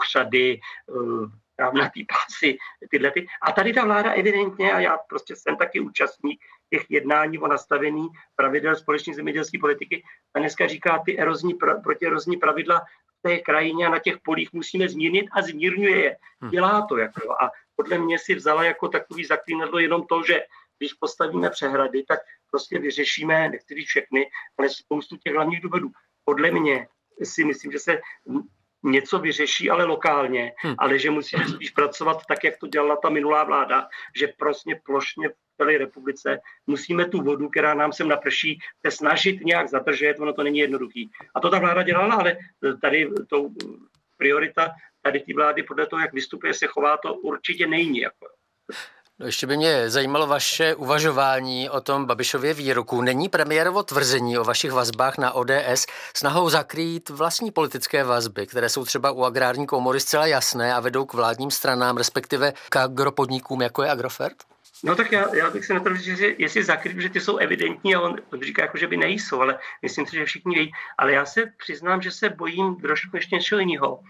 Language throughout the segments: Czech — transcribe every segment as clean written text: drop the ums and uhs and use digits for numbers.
přehrady, travnatý pásy, tyhle. A tady ta vláda evidentně, a já prostě jsem taky účastník těch jednání o nastavení pravidel společné zemědělské politiky, a dneska říká, ty protierozní pravidla v té krajině a na těch polích musíme zmírnit a zmírňuje je. Dělá to. Jako. A podle mě si vzala jako takový zaklínadlo jenom to, že když postavíme přehrady, tak prostě vyřešíme, nechci říct všechny, ale spoustu těch hlavních důvodů. Podle mě si myslím, že se něco vyřeší, ale lokálně, ale že musíme spíš pracovat tak, jak to dělala ta minulá vláda, že prostě plošně v celé republice musíme tu vodu, která nám sem naprší, se snažit nějak zadržet, ono to není jednoduchý. A to ta vláda dělala, ale tady to priorita tady ty vlády podle toho, jak vystupuje, se chová, to určitě není. Jako. No ještě by mě zajímalo vaše uvažování o tom Babišově výroku. Není premiérovo tvrzení o vašich vazbách na ODS snahou zakrýt vlastní politické vazby, které jsou třeba u agrární komory zcela jasné a vedou k vládním stranám, respektive k agropodnikům, jako je Agrofert? No tak já bych se netvrdil, že jestli zakryt, že ty jsou evidentní a on říká, jako, že by nejsou, ale myslím si, že všichni vědí. Ale já se přiznám, že se bojím trošku ještě něčeho jiného.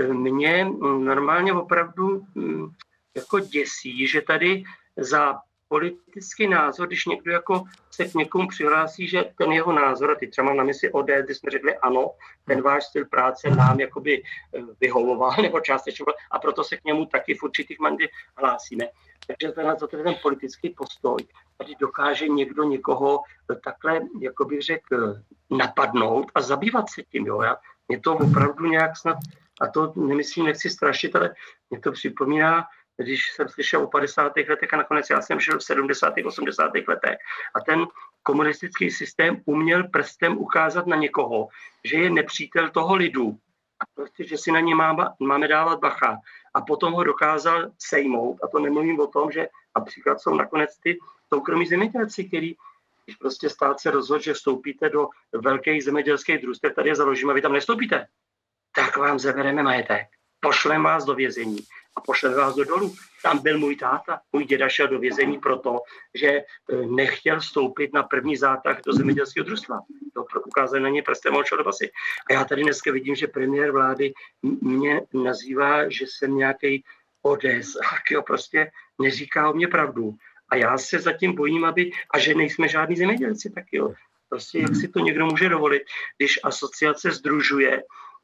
Mě normálně opravdu jako děsí, že tady za politický názor, když někdo jako se k někomu přihlásí, že ten jeho názor, a teď třeba mám na mysli ODS, kdy jsme řekli ano, ten váš styl práce nám jakoby vyhovoval nebo částečně, a proto se k němu taky v určitých mandě hlásíme. Takže ten politický postoj, tady dokáže někdo někoho takhle, jako bych řekl, napadnout a zabývat se tím. Jo? Mě to opravdu nějak snad, a to nemyslím, nechci strašit, ale mě to připomíná, když jsem slyšel o 50. letech a nakonec já jsem žil v 70. 80. letech a ten komunistický systém uměl prstem ukázat na někoho, že je nepřítel toho lidu a prostě, že si na ně máme dávat bacha. A potom ho dokázal sejmout, a to nemluvím o tom, že například jsou nakonec ty soukromí zemědělci, který, když prostě stát se rozhodl, že vstoupíte do velkých zemědělských družstev, tady je založíme, a vy tam nevstoupíte, tak vám zabereme majetek, pošleme vás do vězení a pošleme vás do dolu. Tam byl můj táta, můj děda šel do vězení proto, že nechtěl vstoupit na první zátah do zemědělského družstva. To ukázali na ně prstem a šel do basy. A já tady dneska vidím, že premiér vlády mě nazývá, že jsem nějaký ODS, a prostě neříká o mě pravdu. A já se zatím bojím, a že nejsme žádní zemědělci, tak jo. Prostě jak si to někdo může dovolit, když asociace sdružuje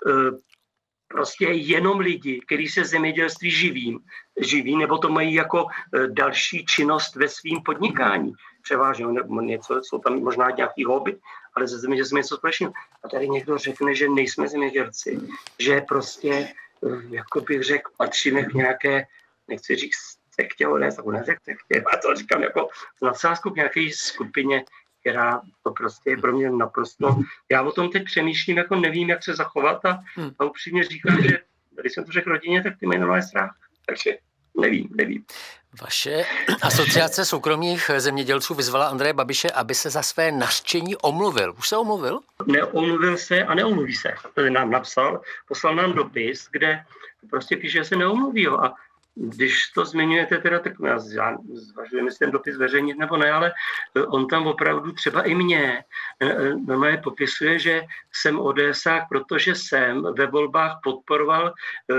prostě jenom lidi, kteří se zemědělství živí, nebo to mají jako další činnost ve svým podnikání. Převážně něco, jsou tam možná nějaký hobby, ale ze zemědělství něco společného. A tady někdo řekne, že nejsme zemědělci, že prostě, jako bych řekl, patříme k nějaké, nechci říct sektě, nebo neřekl sektě, a to říkám jako s nadsázkou k nějaké skupině, která to prostě je pro mě naprosto... Já o tom teď přemýšlím, jako nevím, jak se zachovat a upřímně říkám, že když jsem to řekl rodině, tak ty mají normálně strach. Takže nevím. Vaše asociace soukromých zemědělců vyzvala Andreje Babiše, aby se za své nařčení omluvil. Už se omluvil? Neomluvil se a neomluví se. To nám napsal, poslal nám dopis, kde prostě píše, že se neomluví. A když to zmiňujete, teda, tak já zvažuji, jestli ten dopis veřejnit nebo ne, ale on tam opravdu třeba i mě normálně popisuje, že jsem ODSák, protože jsem ve volbách podporoval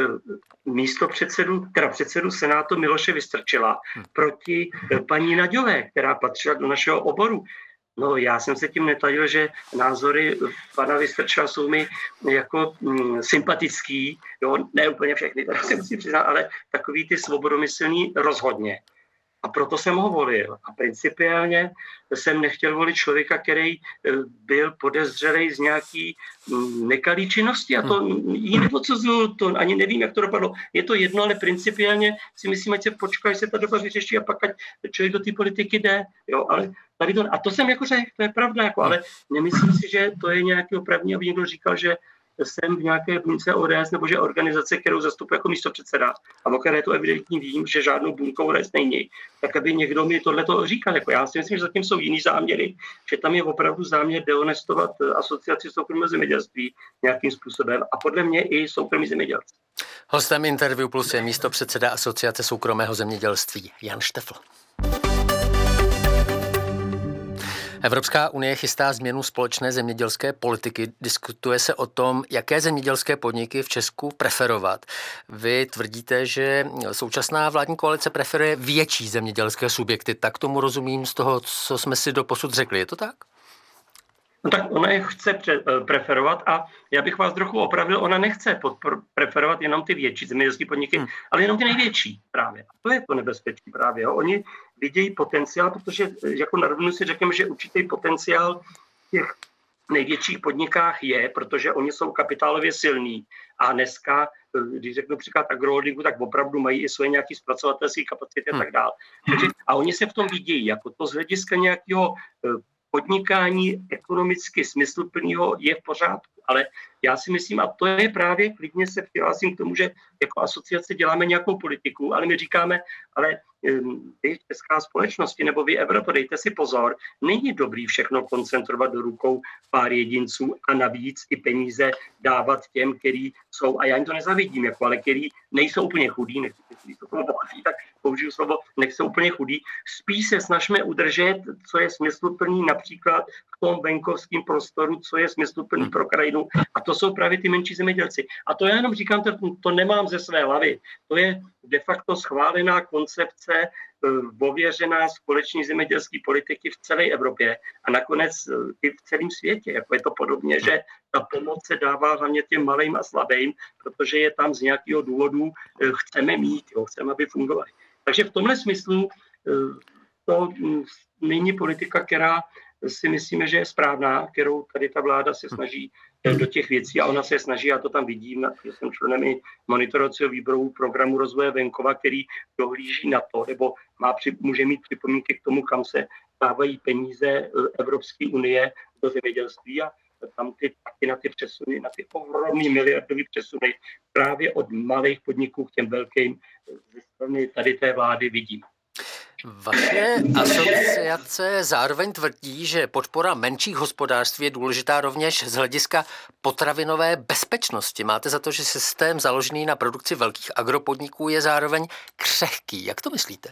předsedu Senátu Miloše Vystrčila proti paní Naďové, která patřila do našeho oboru. No, já jsem se tím netajil, že názory pana Vystrčila jsou mi jako sympatický, jo, ne úplně všechny, teda si musím přiznat, ale takový ty svobodomyslný rozhodně. A proto jsem ho volil. A principiálně jsem nechtěl volit člověka, který byl podezřelý z nějaký nekalý činnosti. A to ji nepodsuzuju, to ani nevím, jak to dopadlo. Je to jedno, ale principiálně si myslím, ať se počká, se ta doba vyřeší a pak ať člověk do té politiky jde. Jo, ale tady to, a to jsem jako řekl, to je pravda, jako, ale nemyslím si, že to je nějaký opravný, aby někdo říkal, že jsem v nějaké buňce ODS nebo že organizace, kterou zastupuji jako místopředseda, a o které to evidentně vím, že žádnou buňkou ODS není, tak aby někdo mi tohleto říkal. Jako já si myslím, že zatím jsou jiný záměry, že tam je opravdu záměr dehonestovat asociaci soukromého zemědělství nějakým způsobem a podle mě i soukromí zemědělci. Hostem Interview Plus je místopředseda Asociace soukromého zemědělství Jan Štefl. Evropská unie chystá změnu společné zemědělské politiky. Diskutuje se o tom, jaké zemědělské podniky v Česku preferovat. Vy tvrdíte, že současná vládní koalice preferuje větší zemědělské subjekty. Tak tomu rozumím z toho, co jsme si doposud řekli. Je to tak? No tak ona je chce preferovat a já bych vás trochu opravil, ona nechce preferovat jenom ty větší zemědělské podniky, ale jenom ty největší právě. A to je to nebezpečí právě. Jo. Oni vidějí potenciál, protože jako na rovinu si řekněme, že určitý potenciál v těch největších podnikách je, protože oni jsou kapitálově silní a dneska, když řeknu příklad agroholdingu, tak opravdu mají i svoje nějaké zpracovatelské kapacity a tak dále. A oni se v tom vidějí, jako to z hlediska nějakého podnikání ekonomicky smysluplného je v pořádku, ale já si myslím, a to je právě, klidně se přihlásím k tomu, že jako asociace děláme nějakou politiku, ale my říkáme, ale vy česká společnosti nebo vy Evropa, dejte si pozor, není dobrý všechno koncentrovat do rukou pár jedinců a navíc i peníze dávat těm, který jsou, a já jim to nezavidím, jako, ale který nejsou úplně chudí, nechci to bohatí, tak použiju slovo, nejsou úplně chudí, spíš se snažíme udržet, co je smysluplný například v tom venkovském prostoru, co je smysluplný pro krajinu, a to jsou právě ty menší zemědělci. A to já jenom říkám, to nemám ze své hlavy. To je de facto schválená koncepce, ověřená společní zemědělské politiky v celé Evropě a nakonec i v celém světě. Jako je to podobně, že ta pomoc se dává hlavně těm malým a slabým, protože je tam z nějakého důvodu chceme mít, chceme, aby fungovali. Takže v tomhle smyslu to není politika, která si myslíme, že je správná, kterou tady ta vláda se snaží do těch věcí a ona se snaží, já to tam vidím, já jsem členem i monitorovacího výboru programu rozvoje venkova, který dohlíží na to, nebo může mít připomínky k tomu, kam se dávají peníze Evropské unie do zemědělství a tam taky na ty přesuny, na ty ohromný miliardový přesuny právě od malých podniků k těm velkým ze strany tady té vlády vidím. Vaše asociace zároveň tvrdí, že podpora menších hospodářství je důležitá rovněž z hlediska potravinové bezpečnosti. Máte za to, že systém založený na produkci velkých agropodniků je zároveň křehký. Jak to myslíte?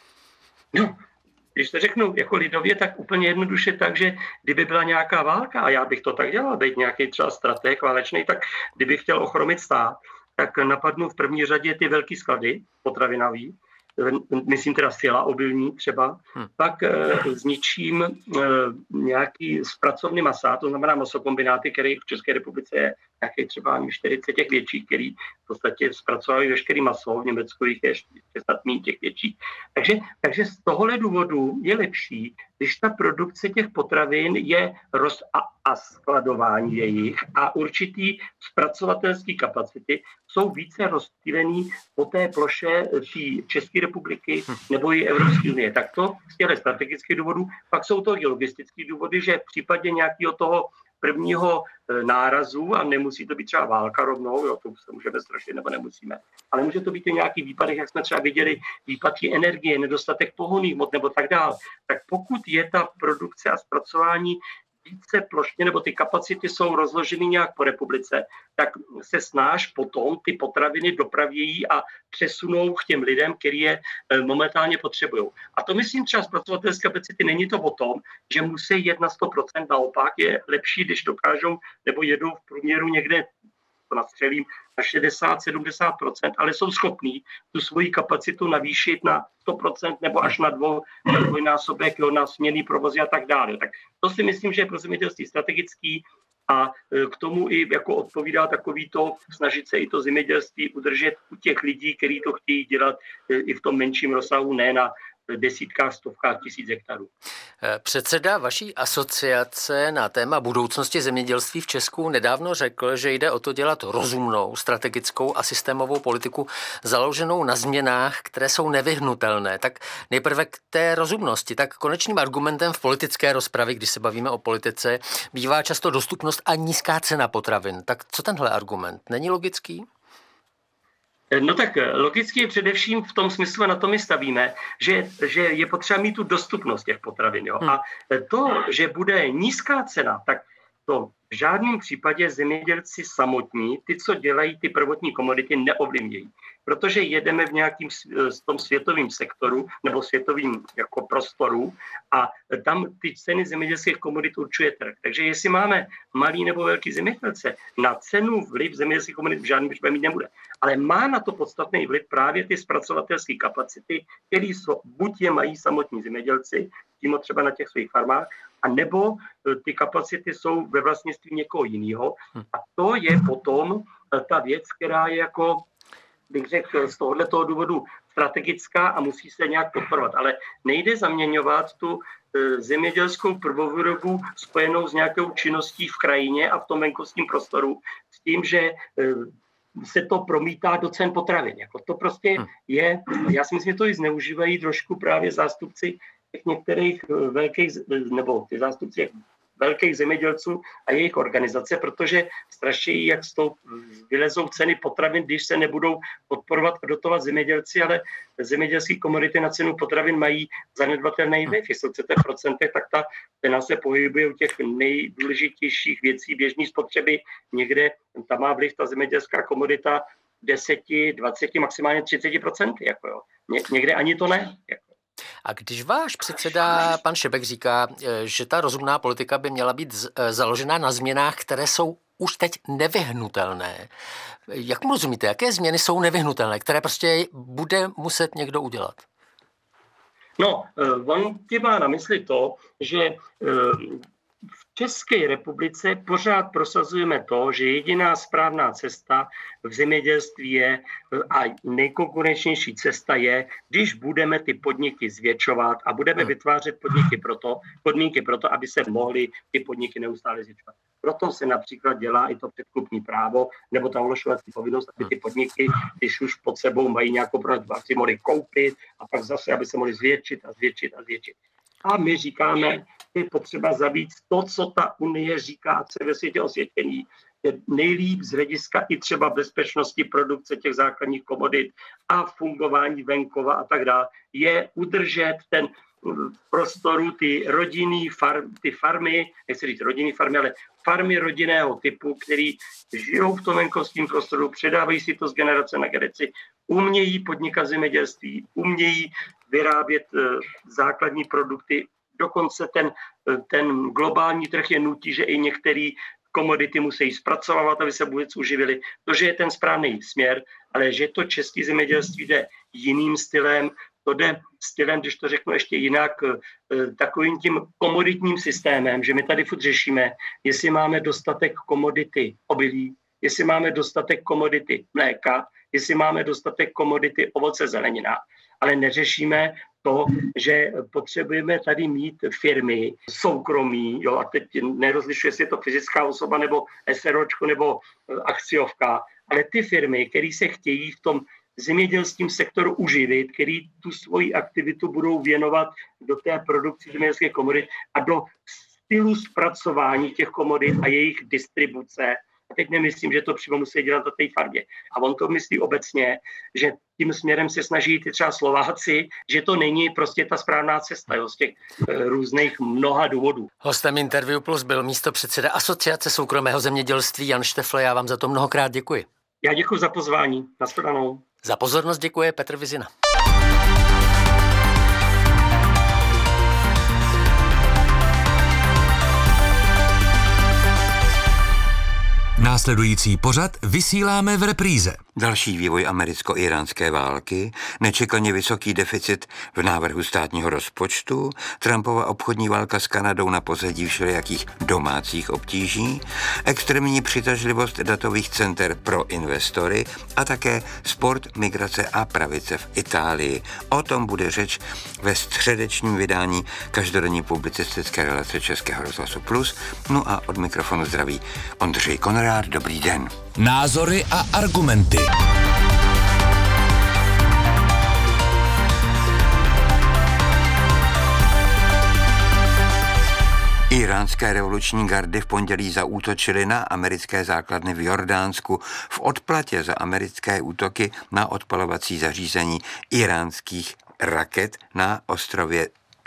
No, když to řeknu jako lidově, tak úplně jednoduše tak, že kdyby byla nějaká válka, a já bych to tak dělal, být nějaký třeba stratég válečný, tak kdybych chtěl ochromit stát, tak napadnu v první řadě ty velký sklady potravinový, myslím teda sila obilní třeba, pak zničím nějaký zpracovný masa, to znamená masokombináty, které v České republice je nějaký třeba 40 těch větších, který v podstatě zpracovávají veškerý maso, v Německu jich je 60 těch větších. Takže z tohohle důvodu je lepší, když ta produkce těch potravin je a skladování jejich a určitý zpracovatelský kapacity jsou více rozptýlený po té ploše České republiky nebo i Evropské unie. Tak to z těchto strategických důvodů, pak jsou to i logistické důvody, že v případě nějakého toho prvního nárazu, a nemusí to být třeba válka rovnou, jo, to se můžeme strašit nebo nemusíme, ale může to být i nějaký výpadek, jak jsme třeba viděli, výpadky energie, nedostatek pohonných hmot nebo tak dále. Tak pokud je ta produkce a zpracování více plošně, nebo ty kapacity jsou rozloženy nějak po republice, tak se snaž potom ty potraviny dopravějí a přesunou k těm lidem, kteří je momentálně potřebují. A to myslím třeba zpracovatelské kapacity, není to o tom, že musí jet na 100%, naopak je lepší, když dokážou nebo jedou v průměru někde, to nastřelím, na 60-70%, ale jsou schopní tu svoji kapacitu navýšit na 100% nebo až na dvojnásobek na směnný provozy a tak dále. Tak to si myslím, že je pro zemědělství strategický a k tomu i jako odpovídá takový to snažit se i to zemědělství udržet u těch lidí, kteří to chtějí dělat i v tom menším rozsahu, ne na desítkách, stovkách tisíc hektarů. Předseda vaší asociace na téma budoucnosti zemědělství v Česku nedávno řekl, že jde o to dělat rozumnou, strategickou a systémovou politiku založenou na změnách, které jsou nevyhnutelné. Tak nejprve k té rozumnosti. Tak konečným argumentem v politické rozpravě, když se bavíme o politice, bývá často dostupnost a nízká cena potravin. Tak co tenhle argument? Není logický? No tak logicky je především v tom smyslu, na to my stavíme, že je potřeba mít tu dostupnost těch potravin. Jo? A to, že bude nízká cena, tak to v žádném případě zemědělci samotní, ty, co dělají ty prvotní komodity, neovlivňují. Protože jedeme v nějakým tom světovém sektoru nebo světovým jako prostoru a tam ty ceny zemědělských komodit určuje trh. Takže jestli máme malý nebo velký zemědělce, na cenu vliv zemědělských komodit v žádném případě mít nebude. Ale má na to podstatný vliv právě ty zpracovatelské kapacity, které jsou, buď je mají samotní zemědělci, tím třeba na těch svých farmách, a nebo ty kapacity jsou ve vlastnictví někoho jiného. A to je potom ta věc, která je jako, bych řekl, z tohoto důvodu strategická a musí se nějak podporovat. Ale nejde zaměňovat tu zemědělskou prvovýrobu spojenou s nějakou činností v krajině a v tom venkovském prostoru s tím, že se to promítá do cen potravin. Jako to prostě je, já si myslím, že to i zneužívají trošku právě zástupci těch některých velkých, nebo ty zástupci velkých zemědělců a jejich organizace, protože straší, jak z toho vylezou ceny potravin, když se nebudou podporovat a dotovat zemědělci, ale zemědělské komodity na cenu potravin mají zanedbatelný vliv. Jestli chcete v procentech, tak ta cena se pohybuje u těch nejdůležitějších věcí běžné spotřeby. Někde tam má vliv ta zemědělská komodita 10, 20, maximálně 30%. Jako jo. Někde ani to ne. Jako. A když váš předseda, pan Šebek, říká, že ta rozumná politika by měla být založena na změnách, které jsou už teď nevyhnutelné, jak mu rozumíte, jaké změny jsou nevyhnutelné, které prostě bude muset někdo udělat? No, on tím má na mysli to, že v České republice pořád prosazujeme to, že jediná správná cesta v zemědělství je a nejkonkurenčnější cesta je, když budeme ty podniky zvětšovat a budeme vytvářet podmínky pro to, aby se mohly ty podniky neustále zvětšovat. Proto se například dělá i to předkupní právo nebo ta ohlašovací povinnost, aby ty podniky, když už pod sebou mají nějakou produkci, si mohly koupit a pak zase, aby se mohly zvětšit. A my říkáme, je potřeba zabít to, co ta Unie říká, co je ve světě osvědčení, je nejlíp z hlediska i třeba bezpečnosti produkce těch základních komodit a fungování venkova a tak dále, je udržet ten prostoru ty farmy, nechci říct rodinný farmy, ale farmy rodinného typu, který žijou v tom venkovském prostoru, předávají si to z generace na generaci, umějí podnikat zemědělství, umějí vyrábět základní produkty. Dokonce ten globální trh je nutí, že i některé komodity musí zpracovávat, aby se vůbec uživili. To, že je ten správný směr, ale že to české zemědělství jde jiným stylem, to jde stylem, když to řeknu ještě jinak, takovým tím komoditním systémem, že my tady furt řešíme, jestli máme dostatek komodity obilí, jestli máme dostatek komodity mléka, jestli máme dostatek komodity ovoce, zelenina, ale neřešíme to, že potřebujeme tady mít firmy soukromí, jo, a teď nerozlišuje, jestli je to fyzická osoba nebo SROčko nebo akciovka, ale ty firmy, které se chtějí v tom zemědělském sektoru uživit, který tu svoji aktivitu budou věnovat do té produkce zemědělských komodit a do stylu zpracování těch komodit a jejich distribuce. A teď nemyslím, že to přímo musí dělat na té farmě. A on to myslí obecně, že tím směrem se snaží ty třeba Slováci, že to není prostě ta správná cesta, jo, z těch různých mnoha důvodů. Hostem Interview Plus byl místopředseda Asociace soukromého zemědělství Jan Štefle. Já vám za to mnohokrát děkuji. Já děkuji za pozvání. Nashledanou. Za pozornost děkuje Petr Vizina. Následující pořad vysíláme v repríze. Další vývoj americko-iránské války, nečekaně vysoký deficit v návrhu státního rozpočtu, Trumpova obchodní válka s Kanadou na pozadí všelijakých domácích obtíží, extrémní přitažlivost datových center pro investory a také sport, migrace a pravice v Itálii. O tom bude řeč ve středečním vydání každodenní publicistické relace Českého rozhlasu Plus. No a od mikrofonu zdraví Ondřej Konrád. Dobrý den. Názory a argumenty. Iránské revoluční gardy v pondělí zaútočily na americké základny v Jordánsku v odplatě za americké útoky na odpalovací zařízení iránských raket na ostrově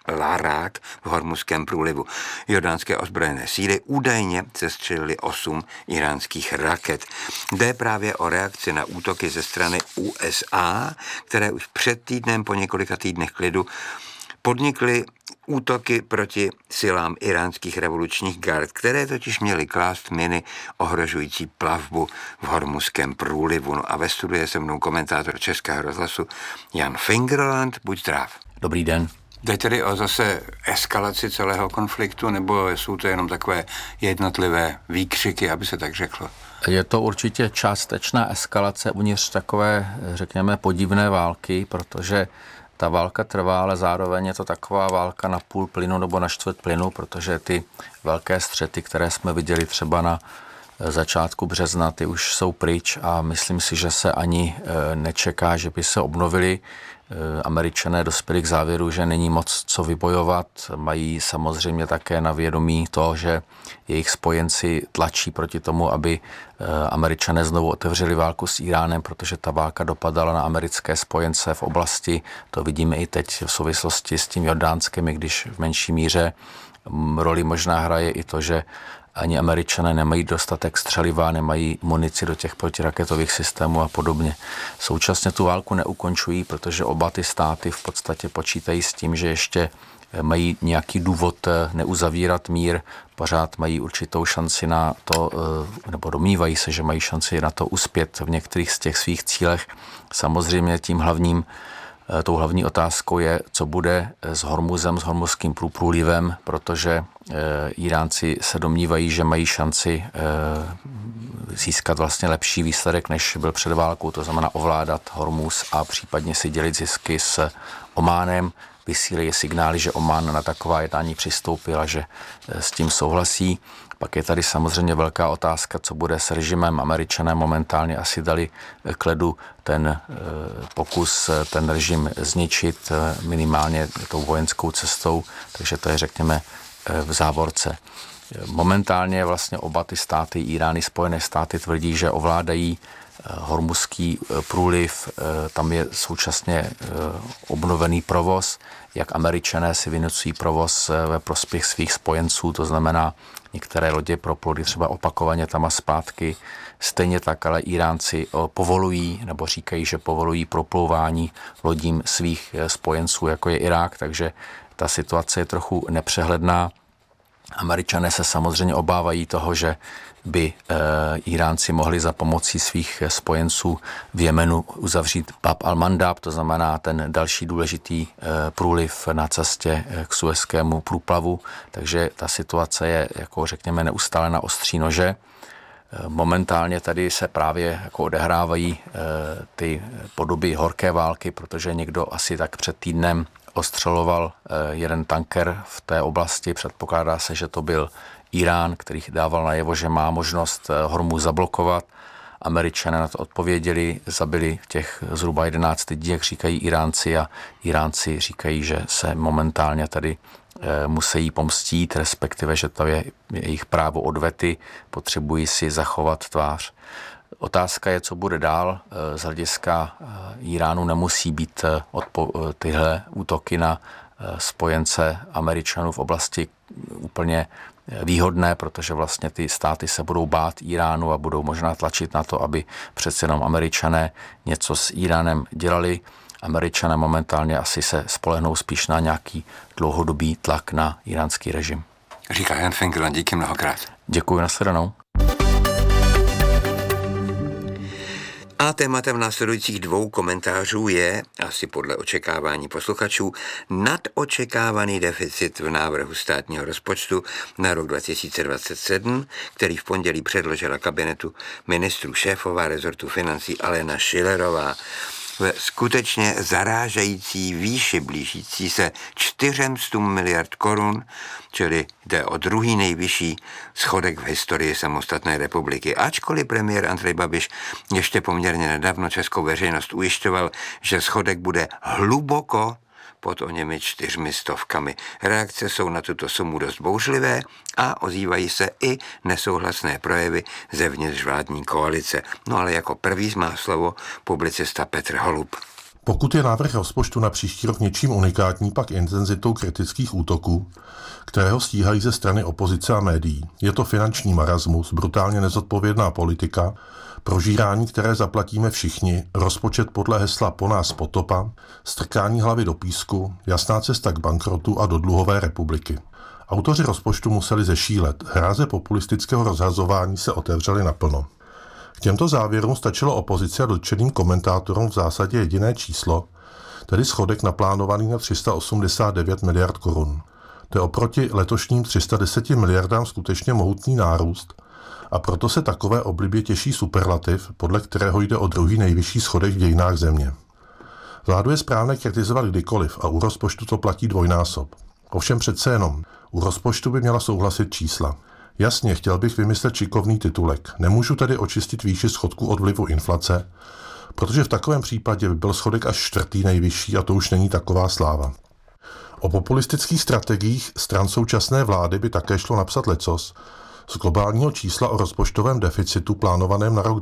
Larák v Hormuzském průlivu. Jordánské ozbrojené síly údajně sestřelily 8 iránských raket. Jde právě o reakci na útoky ze strany USA, které už před týdnem po několika týdnech klidu podnikly útoky proti silám iránských revolučních gard, které totiž měly klást miny ohrožující plavbu v Hormuzském průlivu. No a ve studiu je se mnou komentátor Českého rozhlasu Jan Fingerland. Buď zdrav. Dobrý den. Jde tedy o zase eskalaci celého konfliktu, nebo jsou to jenom takové jednotlivé výkřiky, aby se tak řeklo? Je to určitě částečná eskalace uvnitř takové, řekněme, podivné války, protože ta válka trvá, ale zároveň je to taková válka na půl plynu nebo na čtvrt plynu, protože ty velké střety, které jsme viděli třeba na začátku března, ty už jsou pryč a myslím si, že se ani nečeká, že by se obnovili. Američané dospěli k závěru, že není moc co vybojovat. Mají samozřejmě také na vědomí to, že jejich spojenci tlačí proti tomu, aby Američané znovu otevřeli válku s Iránem, protože ta válka dopadala na americké spojence v oblasti. To vidíme i teď v souvislosti s tím Jordánskem, i když v menší míře. Roli možná hraje i to, že ani Američané nemají dostatek střeliva, nemají munici do těch protiraketových systémů a podobně. Současně tu válku neukončují, protože oba ty státy v podstatě počítají s tím, že ještě mají nějaký důvod neuzavírat mír, pořád mají určitou šanci na to, nebo domnívají se, že mají šanci na to uspět v některých z těch svých cílech. Samozřejmě tou hlavní otázkou je, co bude s Hormuzem, s Hormuzským průlivem, protože Iránci se domnívají, že mají šanci získat vlastně lepší výsledek, než byl před válkou, to znamená ovládat Hormuz a případně si dělit zisky s Ománem. Vysílají signály, že Omán na taková jednání přistoupil a že s tím souhlasí. Pak je tady samozřejmě velká otázka, co bude s režimem. Američané momentálně asi dali k ledu ten pokus, ten režim zničit minimálně tou vojenskou cestou, takže to je, řekněme, v závorce. Momentálně vlastně oba ty státy, Irán i Spojené státy, tvrdí, že ovládají Hormuzský průliv, tam je současně obnovený provoz, jak Američané si vynucují provoz ve prospěch svých spojenců, to znamená některé lodě propluly třeba opakovaně tam a zpátky, stejně tak, ale Iránci povolují, nebo říkají, že povolují proplouvání lodím svých spojenců, jako je Irák, takže ta situace je trochu nepřehledná. Američané se samozřejmě obávají toho, že by Iránci mohli za pomocí svých spojenců v Jemenu uzavřít Bab al-Mandab, to znamená ten další důležitý průliv na cestě k Suezskému průplavu, takže ta situace je, jako řekněme, neustále na ostří nože. Momentálně tady se právě jako odehrávají ty podoby horké války, protože někdo asi tak před týdnem ostřeloval jeden tanker v té oblasti. Předpokládá se, že to byl Irán, který dával najevo, že má možnost Hormuz zablokovat. Američané na to odpověděli, zabili v těch zhruba 11 lidí, jak říkají Iránci, a Iránci říkají, že se momentálně tady musí pomstít, respektive, že to je jejich právo odvety, potřebují si zachovat tvář. Otázka je, co bude dál. Z hlediska Iránu nemusí být tyhle útoky na spojence Američanů v oblasti úplně výhodné, protože vlastně ty státy se budou bát Iránu a budou možná tlačit na to, aby přece jenom Američané něco s Iránem dělali. Američané momentálně asi se spolehnou spíš na nějaký dlouhodobý tlak na iránský režim. Říká Jan Fingerland, díky mnohokrát. Děkuji, nashledanou. A tématem následujících 2 komentářů je, asi podle očekávání posluchačů, nadočekávaný deficit v návrhu státního rozpočtu na rok 2027, který v pondělí předložila kabinetu ministrů šéfová rezortu financí Alena Schillerová. Ve skutečně zarážející výši blížící se 400 miliard korun, čili jde o druhý nejvyšší schodek v historii samostatné republiky. Ačkoliv premiér Andrej Babiš ještě poměrně nedávno českou veřejnost ujišťoval, že schodek bude hluboko pod oněmi 400. Reakce jsou na tuto sumu dost bouřlivé a ozývají se i nesouhlasné projevy zevnitř vládní koalice. No ale jako první má slovo publicista Petr Holub. Pokud je návrh rozpočtu na příští rok něčím unikátní, pak intenzitou kritických útoků, které ho stíhají ze strany opozice a médií. Je to finanční marasmus, brutálně nezodpovědná politika, prožírání, které zaplatíme všichni, rozpočet podle hesla po nás potopa, strkání hlavy do písku, jasná cesta k bankrotu a do dluhové republiky. Autoři rozpočtu museli zešílet, hráze populistického rozhazování se otevřely naplno. K těmto závěrům stačilo opozici a dotčeným komentátorům v zásadě jediné číslo, tedy schodek naplánovaný na 389 miliard korun. To je oproti letošním 310 miliardám skutečně mohutný nárůst a proto se takové oblibě těší superlativ, podle kterého jde o druhý nejvyšší schodek v dějinách země. Vládu je správné kritizovat kdykoliv a u rozpočtu to platí dvojnásob. Ovšem přece jenom, u rozpočtu by měla souhlasit čísla. Jasně, chtěl bych vymyslet šikovný titulek. Nemůžu tedy očistit výši schodku od vlivu inflace, protože v takovém případě by byl schodek až čtvrtý nejvyšší a to už není taková sláva. O populistických strategiích stran současné vlády by také šlo napsat lecos. Z globálního čísla o rozpočtovém deficitu plánovaném na rok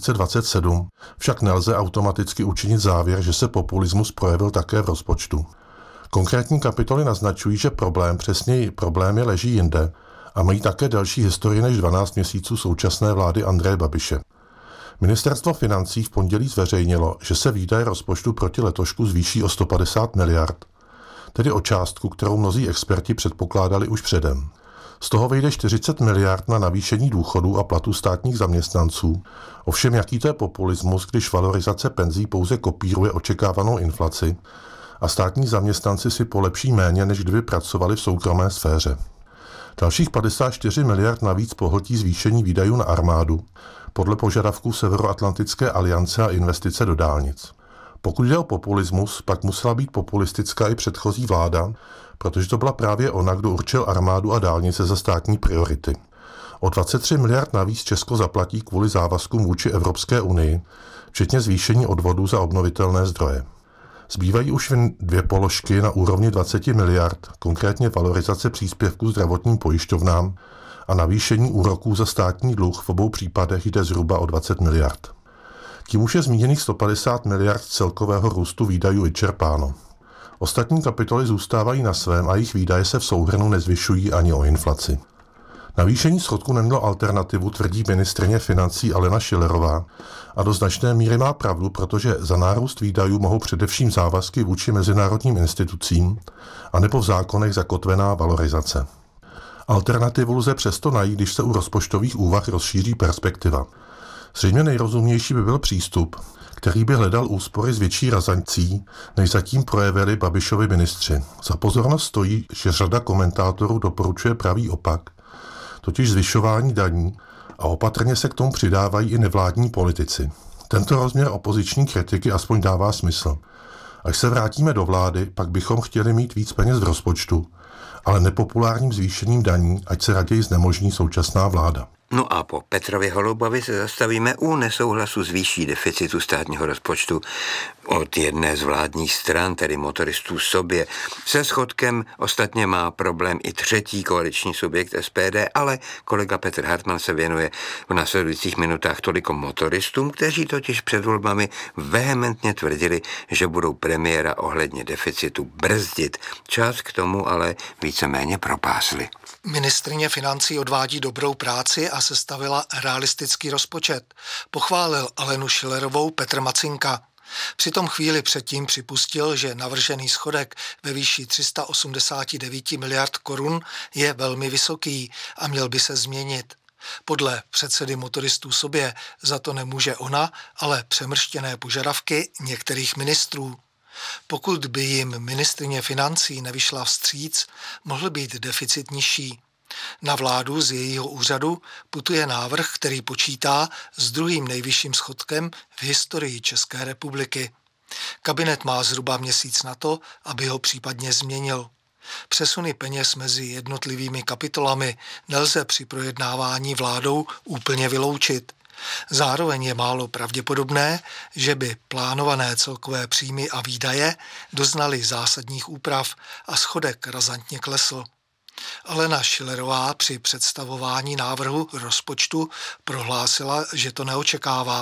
2027 však nelze automaticky učinit závěr, že se populismus projevil také v rozpočtu. Konkrétní kapitoly naznačují, že přesněji problémy leží jinde a mají také delší historii než 12 měsíců současné vlády Andreje Babiše. Ministerstvo financí v pondělí zveřejnilo, že se výdaje rozpočtu proti letošku zvýší o 150 miliard, tedy o částku, kterou mnozí experti předpokládali už předem. Z toho vyjde 40 miliard na navýšení důchodů a platů státních zaměstnanců. Ovšem jaký to je populismus, když valorizace penzí pouze kopíruje očekávanou inflaci a státní zaměstnanci si polepší méně, než kdyby pracovali v soukromé sféře. Dalších 54 miliard navíc pohltí zvýšení výdajů na armádu, podle požadavků Severoatlantické aliance a investice do dálnic. Pokud jde o populismus, pak musela být populistická i předchozí vláda, protože to byla právě ona, kdo určil armádu a dálnice za státní priority. O 23 miliard navíc Česko zaplatí kvůli závazkům vůči Evropské unii, včetně zvýšení odvodů za obnovitelné zdroje. Zbývají už jen dvě položky na úrovni 20 miliard, konkrétně valorizace příspěvků zdravotním pojišťovnám a navýšení úroků za státní dluh, v obou případech jde zhruba o 20 miliard. Tím už je zmíněných 150 miliard celkového růstu výdajů vyčerpáno. Ostatní kapitoly zůstávají na svém a jejich výdaje se v souhrnu nezvyšují ani o inflaci. Navýšení schodku nemělo alternativu, tvrdí ministryně financí Alena Schillerová a do značné míry má pravdu, protože za nárůst výdajů mohou především závazky vůči mezinárodním institucím anebo v zákonech zakotvená valorizace. Alternativu lze přesto najít, když se u rozpočtových úvah rozšíří perspektiva. Zřejmě nejrozumnější by byl přístup, který by hledal úspory s větší razancí, než zatím projevili Babišovi ministři. Za pozornost stojí, že řada komentátorů doporučuje pravý opak, totiž zvyšování daní, a opatrně se k tomu přidávají i nevládní politici. Tento rozměr opoziční kritiky aspoň dává smysl. Až se vrátíme do vlády, pak bychom chtěli mít víc peněz v rozpočtu, ale nepopulárním zvýšením daní, ať se raději znemožní současná vláda. No a po Petrově Holubovi se zastavíme u nesouhlasu s výší deficitu státního rozpočtu od jedné z vládních stran, tedy motoristů sobě. Se schodkem ostatně má problém i třetí koaliční subjekt SPD, ale kolega Petr Hartmann se věnuje v následujících minutách toliko motoristům, kteří totiž před volbami vehementně tvrdili, že budou premiéra ohledně deficitu brzdit. Čas k tomu ale víceméně propásli. Ministryně financí odvádí dobrou práci a sestavila realistický rozpočet. Pochválil Alenu Schillerovou Petr Macinka. Přitom chvíli předtím připustil, že navržený schodek ve výši 389 miliard korun je velmi vysoký a měl by se změnit. Podle předsedy motoristů sobě za to nemůže ona, ale přemrštěné požadavky některých ministrů. Pokud by jim ministryně financí nevyšla vstříc, mohl být deficit nižší. Na vládu z jejího úřadu putuje návrh, který počítá s druhým nejvyšším schodkem v historii České republiky. Kabinet má zhruba měsíc na to, aby ho případně změnil. Přesuny peněz mezi jednotlivými kapitolami nelze při projednávání vládou úplně vyloučit. Zároveň je málo pravděpodobné, že by plánované celkové příjmy a výdaje doznaly zásadních úprav a schodek razantně klesl. Alena Schillerová při představování návrhu rozpočtu prohlásila, že to neočekává.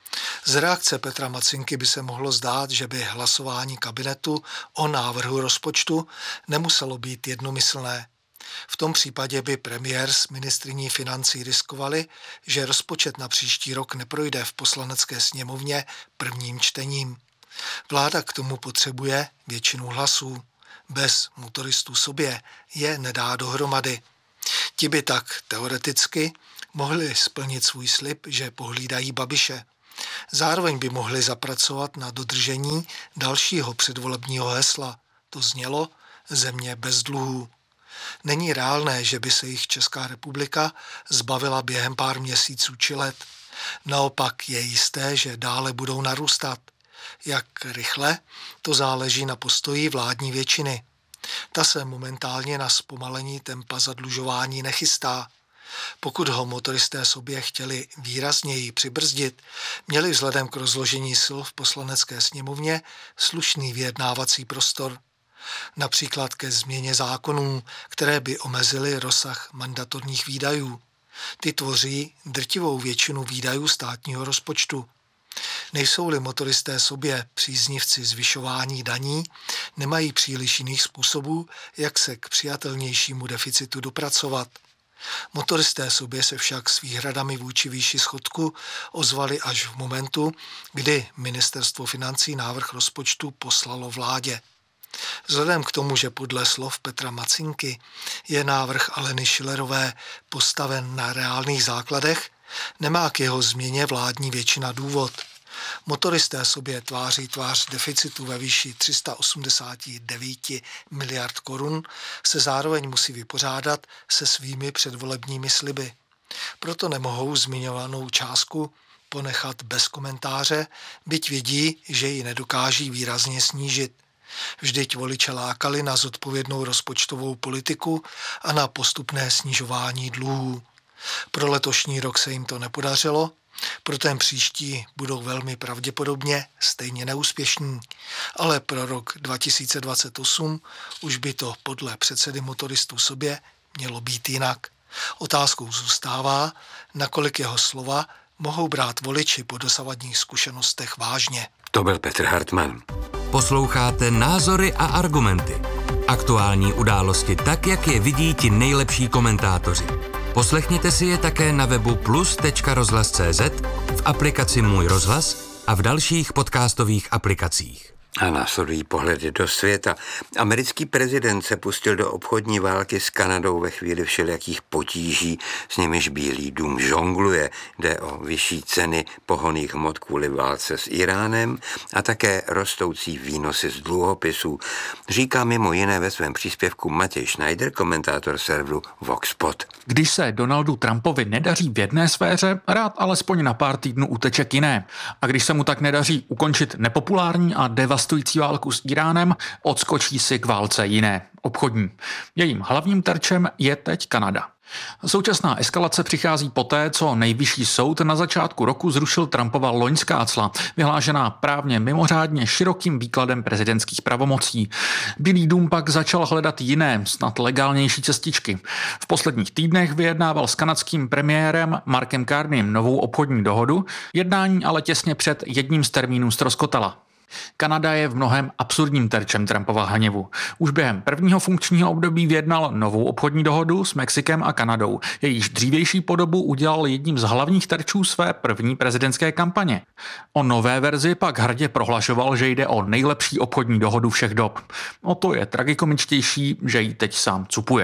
Z reakce Petra Macinky by se mohlo zdát, že by hlasování kabinetu o návrhu rozpočtu nemuselo být jednomyslné. V tom případě by premiér s ministryní financí riskovali, že rozpočet na příští rok neprojde v Poslanecké sněmovně prvním čtením. Vláda k tomu potřebuje většinu hlasů. Bez motoristů sobě je nedá dohromady. Ti by tak teoreticky mohli splnit svůj slib, že pohlídají Babiše. Zároveň by mohli zapracovat na dodržení dalšího předvolebního hesla. To znělo země bez dluhů. Není reálné, že by se jich Česká republika zbavila během pár měsíců či let. Naopak je jisté, že dále budou narůstat. Jak rychle, to záleží na postoji vládní většiny. Ta se momentálně na zpomalení tempa zadlužování nechystá. Pokud ho motoristé sobě chtěli výrazněji přibrzdit, měli vzhledem k rozložení sil v Poslanecké sněmovně slušný vyjednávací prostor. Například ke změně zákonů, které by omezily rozsah mandatorních výdajů. Ty tvoří drtivou většinu výdajů státního rozpočtu. Nejsou-li motoristé sobě příznivci zvyšování daní, nemají příliš jiných způsobů, jak se k přijatelnějšímu deficitu dopracovat. Motoristé sobě se však s výhradami vůči výši schodku ozvali až v momentu, kdy Ministerstvo financí návrh rozpočtu poslalo vládě. Vzhledem k tomu, že podle slov Petra Macinky je návrh Aleny Schillerové postaven na reálných základech, nemá k jeho změně vládní většina důvod. Motoristé sobě tváří tvář deficitu ve výši 389 miliard korun se zároveň musí vypořádat se svými předvolebními sliby. Proto nemohou zmiňovanou částku ponechat bez komentáře, byť vědí, že ji nedokáží výrazně snížit. Vždyť voliče lákali na zodpovědnou rozpočtovou politiku a na postupné snižování dluhů. Pro letošní rok se jim to nepodařilo, pro ten příští budou velmi pravděpodobně stejně neúspěšní, ale pro rok 2028 už by to podle předsedy motoristů sobě mělo být jinak. Otázkou zůstává, nakolik jeho slova mohou brát voliči po dosavadních zkušenostech vážně. To byl Petr Hartmann. Posloucháte Názory a argumenty. Aktuální události tak, jak je vidí ti nejlepší komentátoři. Poslechněte si je také na webu plus.rozhlas.cz, v aplikaci Můj rozhlas a v dalších podcastových aplikacích. A následují pohledy do světa. Americký prezident se pustil do obchodní války s Kanadou ve chvíli všelijakých potíží, s nimiž Bílý dům žongluje. Jde o vyšší ceny pohonných hmot kvůli válce s Iránem a také rostoucí výnosy z dluhopisů. Říká mimo jiné ve svém příspěvku Matěj Schneider, komentátor serveru Voxpot. Když se Donaldu Trumpovi nedaří v jedné sféře, rád alespoň na pár týdnů uteče k jiné. A když se mu tak nedaří ukončit nepopulární a devastující válku s Iránem, odskočí si k válce jiné, obchodní. Jejím hlavním terčem je teď Kanada. Současná eskalace přichází poté, co nejvyšší soud na začátku roku zrušil Trumpova loňská cla, vyhlášená právně mimořádně širokým výkladem prezidentských pravomocí. Bílý dům pak začal hledat jiné, snad legálnější cestičky. V posledních týdnech vyjednával s kanadským premiérem Markem Carneym novou obchodní dohodu, jednání ale těsně před jedním z termínů ztroskotala. Kanada je v mnohém absurdním terčem Trumpova hněvu. Už během prvního funkčního období vyjednal novou obchodní dohodu s Mexikem a Kanadou. Jejíž dřívější podobu udělal jedním z hlavních terčů své první prezidentské kampaně. O nové verzi pak hrdě prohlašoval, že jde o nejlepší obchodní dohodu všech dob. O to je tragikomičtější, že ji teď sám cupuje.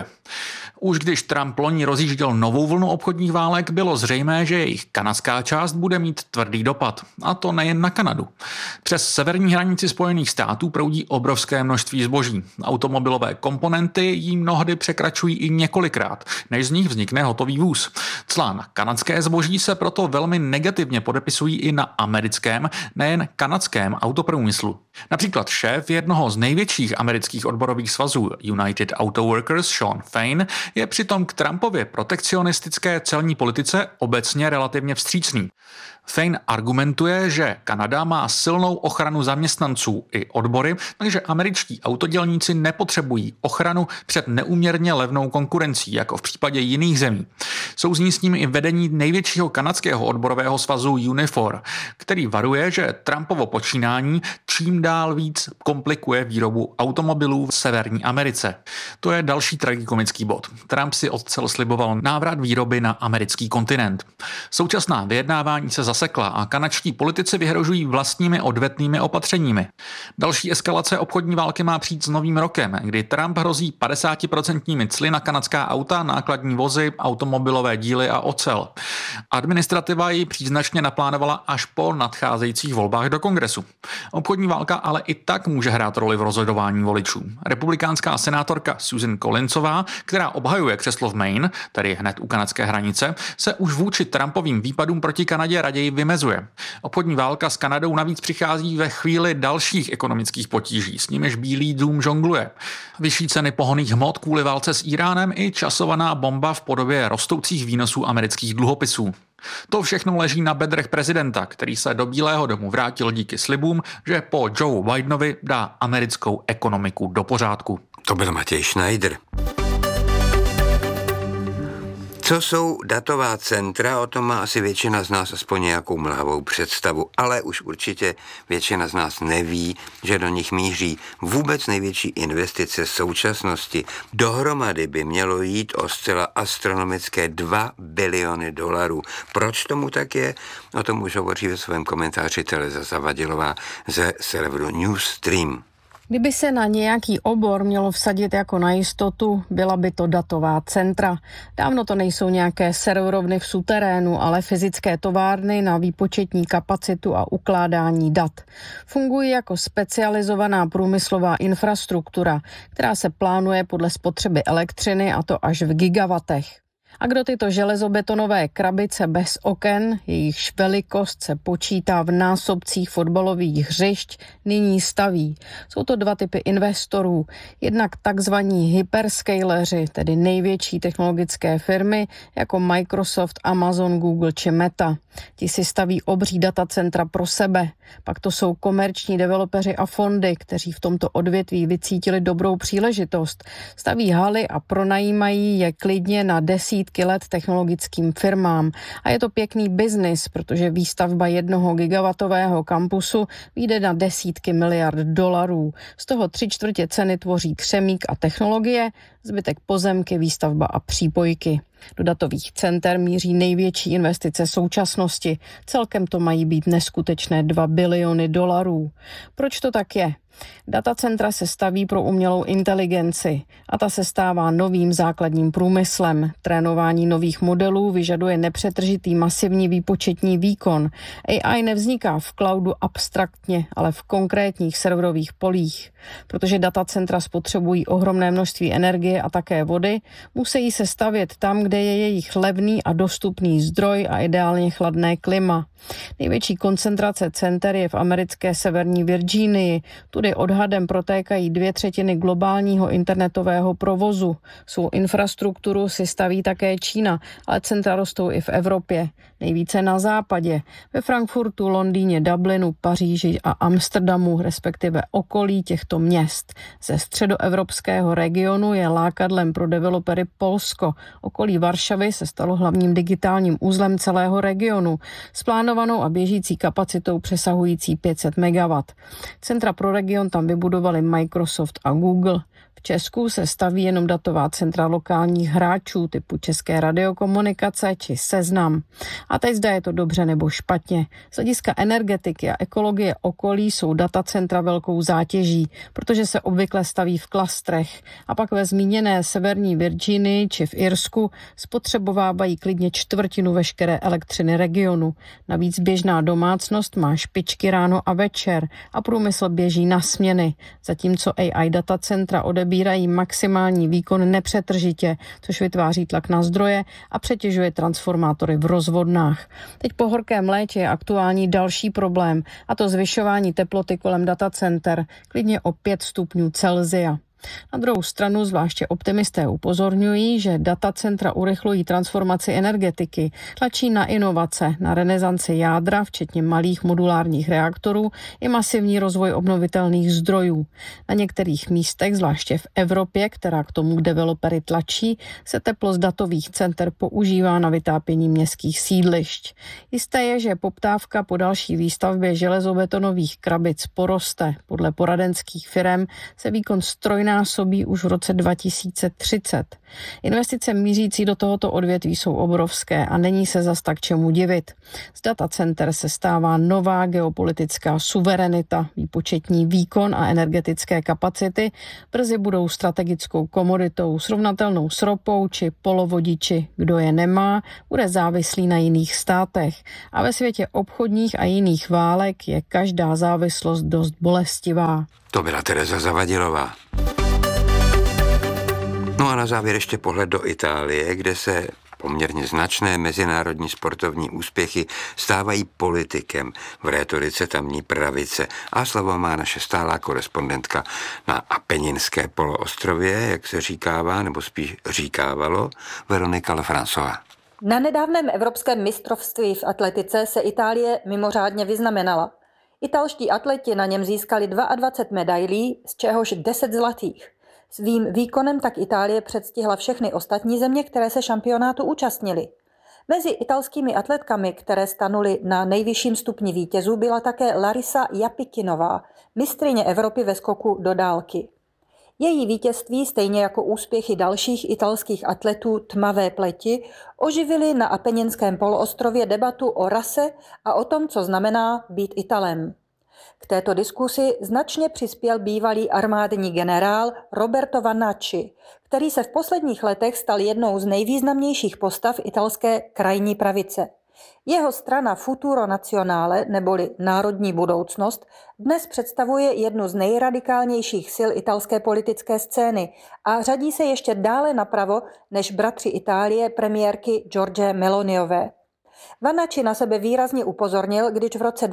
Už když Trump loni rozjížděl novou vlnu obchodních válek, bylo zřejmé, že jejich kanadská část bude mít tvrdý dopad. A to nejen na Kanadu. Přes severní hranici Spojených států proudí obrovské množství zboží. Automobilové komponenty jí mnohdy překračují i několikrát, než z nich vznikne hotový vůz. Cla na kanadské zboží se proto velmi negativně podepisují i na americkém, nejen kanadském autoprůmyslu. Například šéf jednoho z největších amerických odborových svazů United Auto Workers Shawn Fain je přitom k Trumpově protekcionistické celní politice obecně relativně vstřícný. Fain argumentuje, že Kanada má silnou ochranu zaměstnanců i odbory, takže američtí autodělníci nepotřebují ochranu před neúměrně levnou konkurencí, jako v případě jiných zemí. Souzní s ním i vedení největšího kanadského odborového svazu Unifor, který varuje, že Trumpovo počínání čím dál víc komplikuje výrobu automobilů v Severní Americe. To je další tragikomický bod. Trump si odcel sliboval návrat výroby na americký kontinent. Současná vyjednávání se zasekla a kanadští politici vyhrožují vlastními odvetnými opatřeními. Další eskalace obchodní války má přijít s novým rokem, kdy Trump hrozí 50% cly na kanadská auta, nákladní vozy, automobilové díly a ocel. Administrativa ji příznačně naplánovala až po nadcházejících volbách do kongresu. Obchodní válka ale i tak může hrát roli v rozhodování voličů. Republikánská senátorka Susan Collinsová, která obhajuje křeslo v Maine, tedy hned u kanadské hranice, se už vůči Trumpovým výpadům proti Kanadě raději vymezuje. Obchodní válka s Kanadou navíc přichází ve chvíli dalších ekonomických potíží, s nimiž Bílý dům žongluje. Vyšší ceny pohonných hmot kvůli válce s Íránem i časovaná bomba v podobě rostoucích výnosů amerických dluhopisů. To všechno leží na bedrech prezidenta, který se do Bílého domu vrátil díky slibům, že po Joe Bidenovi dá americkou ekonomiku do pořádku. To byl Matěj Schneider. Co jsou datová centra, o tom má asi většina z nás aspoň nějakou mlhavou představu, ale už určitě většina z nás neví, že do nich míří vůbec největší investice současnosti. Dohromady by mělo jít o zcela astronomické $2 biliony. Proč tomu tak je? O tom už hovoří ve svém komentáři Tereza Zavadilová ze serveru Newsstream. Kdyby se na nějaký obor mělo vsadit jako na jistotu, byla by to datová centra. Dávno to nejsou nějaké serverovny v suterénu, ale fyzické továrny na výpočetní kapacitu a ukládání dat. Fungují jako specializovaná průmyslová infrastruktura, která se plánuje podle spotřeby elektřiny, a to až v gigawatech. A kdo tyto železobetonové krabice bez oken, jejichž velikost se počítá v násobcích fotbalových hřišť, nyní staví? Jsou to dva typy investorů. Jednak takzvaní hyperscaleři, tedy největší technologické firmy jako Microsoft, Amazon, Google či Meta. Ti si staví obří datacentra pro sebe. Pak to jsou komerční developeři a fondy, kteří v tomto odvětví vycítili dobrou příležitost. Staví haly a pronajímají je klidně na desítky let technologickým firmám. A je to pěkný biznis, protože výstavba 1 gigawatového kampusu vyjde na desítky miliard $. Z toho 3/4 ceny tvoří křemík a technologie, zbytek pozemky, výstavba a přípojky. Do datových center míří největší investice současnosti. Celkem to mají být neskutečné $2 biliony. Proč to tak je? Datacentra se staví pro umělou inteligenci a ta se stává novým základním průmyslem. Trénování nových modelů vyžaduje nepřetržitý masivní výpočetní výkon. AI nevzniká v cloudu abstraktně, ale v konkrétních serverových polích. Protože datacentra spotřebují ohromné množství energie a také vody, musí se stavět tam, kde je jejich levný a dostupný zdroj a ideálně chladné klima. Největší koncentrace center je v americké severní Virginii. Tudy odhadem protékají 2/3 globálního internetového provozu. Svou infrastrukturu si staví také Čína, ale centra rostou i v Evropě. Nejvíce na západě, ve Frankfurtu, Londýně, Dublinu, Paříži a Amsterdamu, respektive okolí těchto měst. Ze středoevropského regionu je lákadlem pro developery Polsko. Okolí Varšavy se stalo hlavním digitálním uzlem celého regionu s plánovanou a běžící kapacitou přesahující 500 MW. Centra pro region tam vybudovali Microsoft a Google. V Česku se staví jenom datová centra lokálních hráčů typu České radiokomunikace či Seznam. A teď zda je to dobře nebo špatně. Z hlediska energetiky a ekologie okolí jsou datacentra velkou zátěží, protože se obvykle staví v klastrech. A pak ve zmíněné severní Virginii či v Irsku spotřebovávají klidně 1/4 veškeré elektřiny regionu. Navíc běžná domácnost má špičky ráno a večer a průmysl běží na směny, zatímco AI datacentra odebírají maximální výkon nepřetržitě, což vytváří tlak na zdroje a přetěžuje transformátory v rozvodnách. Teď po horkém létě je aktuální další problém, a to zvyšování teploty kolem datacenter, klidně o 5 stupňů Celsia. Na druhou stranu zvláště optimisté upozorňují, že datacentra urychlují transformaci energetiky, tlačí na inovace, na renesanci jádra, včetně malých modulárních reaktorů, i masivní rozvoj obnovitelných zdrojů. Na některých místech, zvláště v Evropě, která k tomu developery tlačí, se teplo z datových center používá na vytápění městských sídlišť. Jisté je, že poptávka po další výstavbě železobetonových krabic poroste. Podle poradenských firem se výkon strojnásobí už v roce 2030. Investice mířící do tohoto odvětví jsou obrovské a není se zas tak čemu divit. Z datacenter se stává nová geopolitická suverenita, výpočetní výkon a energetické kapacity brzy budou strategickou komoditou srovnatelnou s ropou či polovodiči. Kdo je nemá, bude závislý na jiných státech. A ve světě obchodních a jiných válek je každá závislost dost bolestivá. To byla Tereza Zavadilová. No a na závěr ještě pohled do Itálie, kde se poměrně značné mezinárodní sportovní úspěchy stávají politikem v rétorice tamní pravice. A slovo má naše stálá korespondentka na Apeninské poloostrově, jak se říkává, nebo spíš říkávalo, Veronika Lefrancová. Na nedávném evropském mistrovství v atletice se Itálie mimořádně vyznamenala. Italští atleti na něm získali 22 medailí, z čehož 10 zlatých. Svým výkonem tak Itálie předstihla všechny ostatní země, které se šampionátu účastnily. Mezi italskými atletkami, které stanuly na nejvyšším stupni vítězů, byla také Larisa Japikinová, mistryně Evropy ve skoku do dálky. Její vítězství, stejně jako úspěchy dalších italských atletů tmavé pleti, oživily na Apeninském poloostrově debatu o rase a o tom, co znamená být Italem. K této diskusi značně přispěl bývalý armádní generál Roberto Vanacci, který se v posledních letech stal jednou z nejvýznamnějších postav italské krajní pravice. Jeho strana Futuro Nazionale, neboli Národní budoucnost, dnes představuje jednu z nejradikálnějších sil italské politické scény a řadí se ještě dále napravo než bratři Itálie premiérky Giorgie Meloniové. Vanacci na sebe výrazně upozornil, když v roce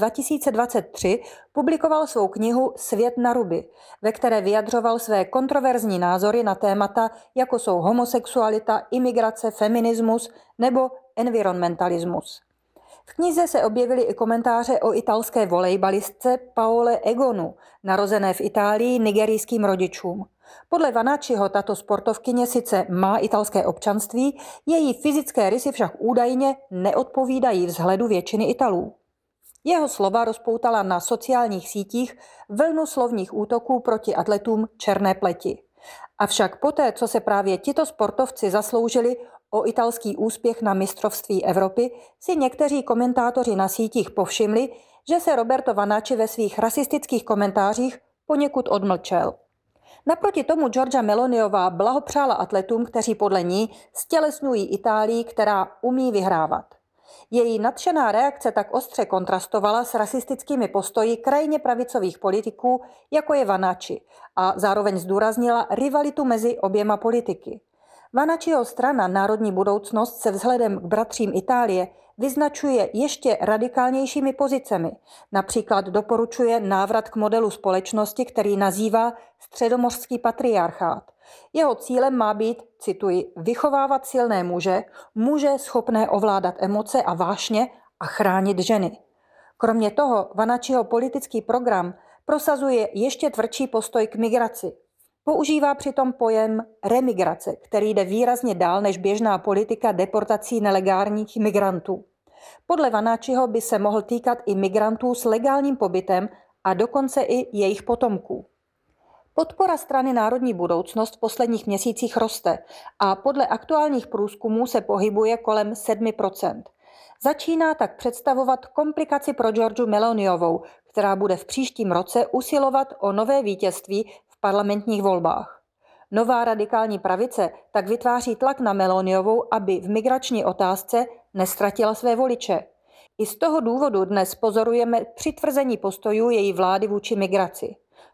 2023 publikoval svou knihu Svět na ruby, ve které vyjadřoval své kontroverzní názory na témata, jako jsou homosexualita, imigrace, feminismus nebo environmentalismus. V knize se objevily i komentáře o italské volejbalistce Paole Egonu, narozené v Itálii nigerijským rodičům. Podle Vanacciho tato sportovkyně sice má italské občanství, její fyzické rysy však údajně neodpovídají vzhledu většiny Italů. Jeho slova rozpoutala na sociálních sítích vlnu slovních útoků proti atletům černé pleti. Avšak poté, co se právě tito sportovci zasloužili o italský úspěch na mistrovství Evropy, si někteří komentátoři na sítích povšimli, že se Roberto Vanacci ve svých rasistických komentářích poněkud odmlčel. Naproti tomu Giorgia Meloniová blahopřála atletům, kteří podle ní stělesňují Itálii, která umí vyhrávat. Její nadšená reakce tak ostře kontrastovala s rasistickými postoji krajně pravicových politiků, jako je Vanacci, a zároveň zdůraznila rivalitu mezi oběma politiky. Vanacciho strana Národní budoucnost se vzhledem k bratřím Itálie vyznačuje ještě radikálnějšími pozicemi. Například doporučuje návrat k modelu společnosti, který nazývá středomořský patriarchát. Jeho cílem má být, cituji, vychovávat silné muže schopné ovládat emoce a vášně a chránit ženy. Kromě toho Vanacciho politický program prosazuje ještě tvrdší postoj k migraci. Používá přitom pojem remigrace, který jde výrazně dál než běžná politika deportací nelegálních migrantů. Podle Vanacciho by se mohl týkat i migrantů s legálním pobytem a dokonce i jejich potomků. Podpora strany Národní budoucnost v posledních měsících roste a podle aktuálních průzkumů se pohybuje kolem 7%. Začíná tak představovat komplikaci pro Giorgiu Meloniovou, která bude v příštím roce usilovat o nové vítězství v parlamentních volbách. Nová radikální pravice tak vytváří tlak na Meloniovou, aby v migrační otázce neztratila své voliče. I z toho důvodu dnes pozorujeme přitvrzení postojů její vlády vůči migraci.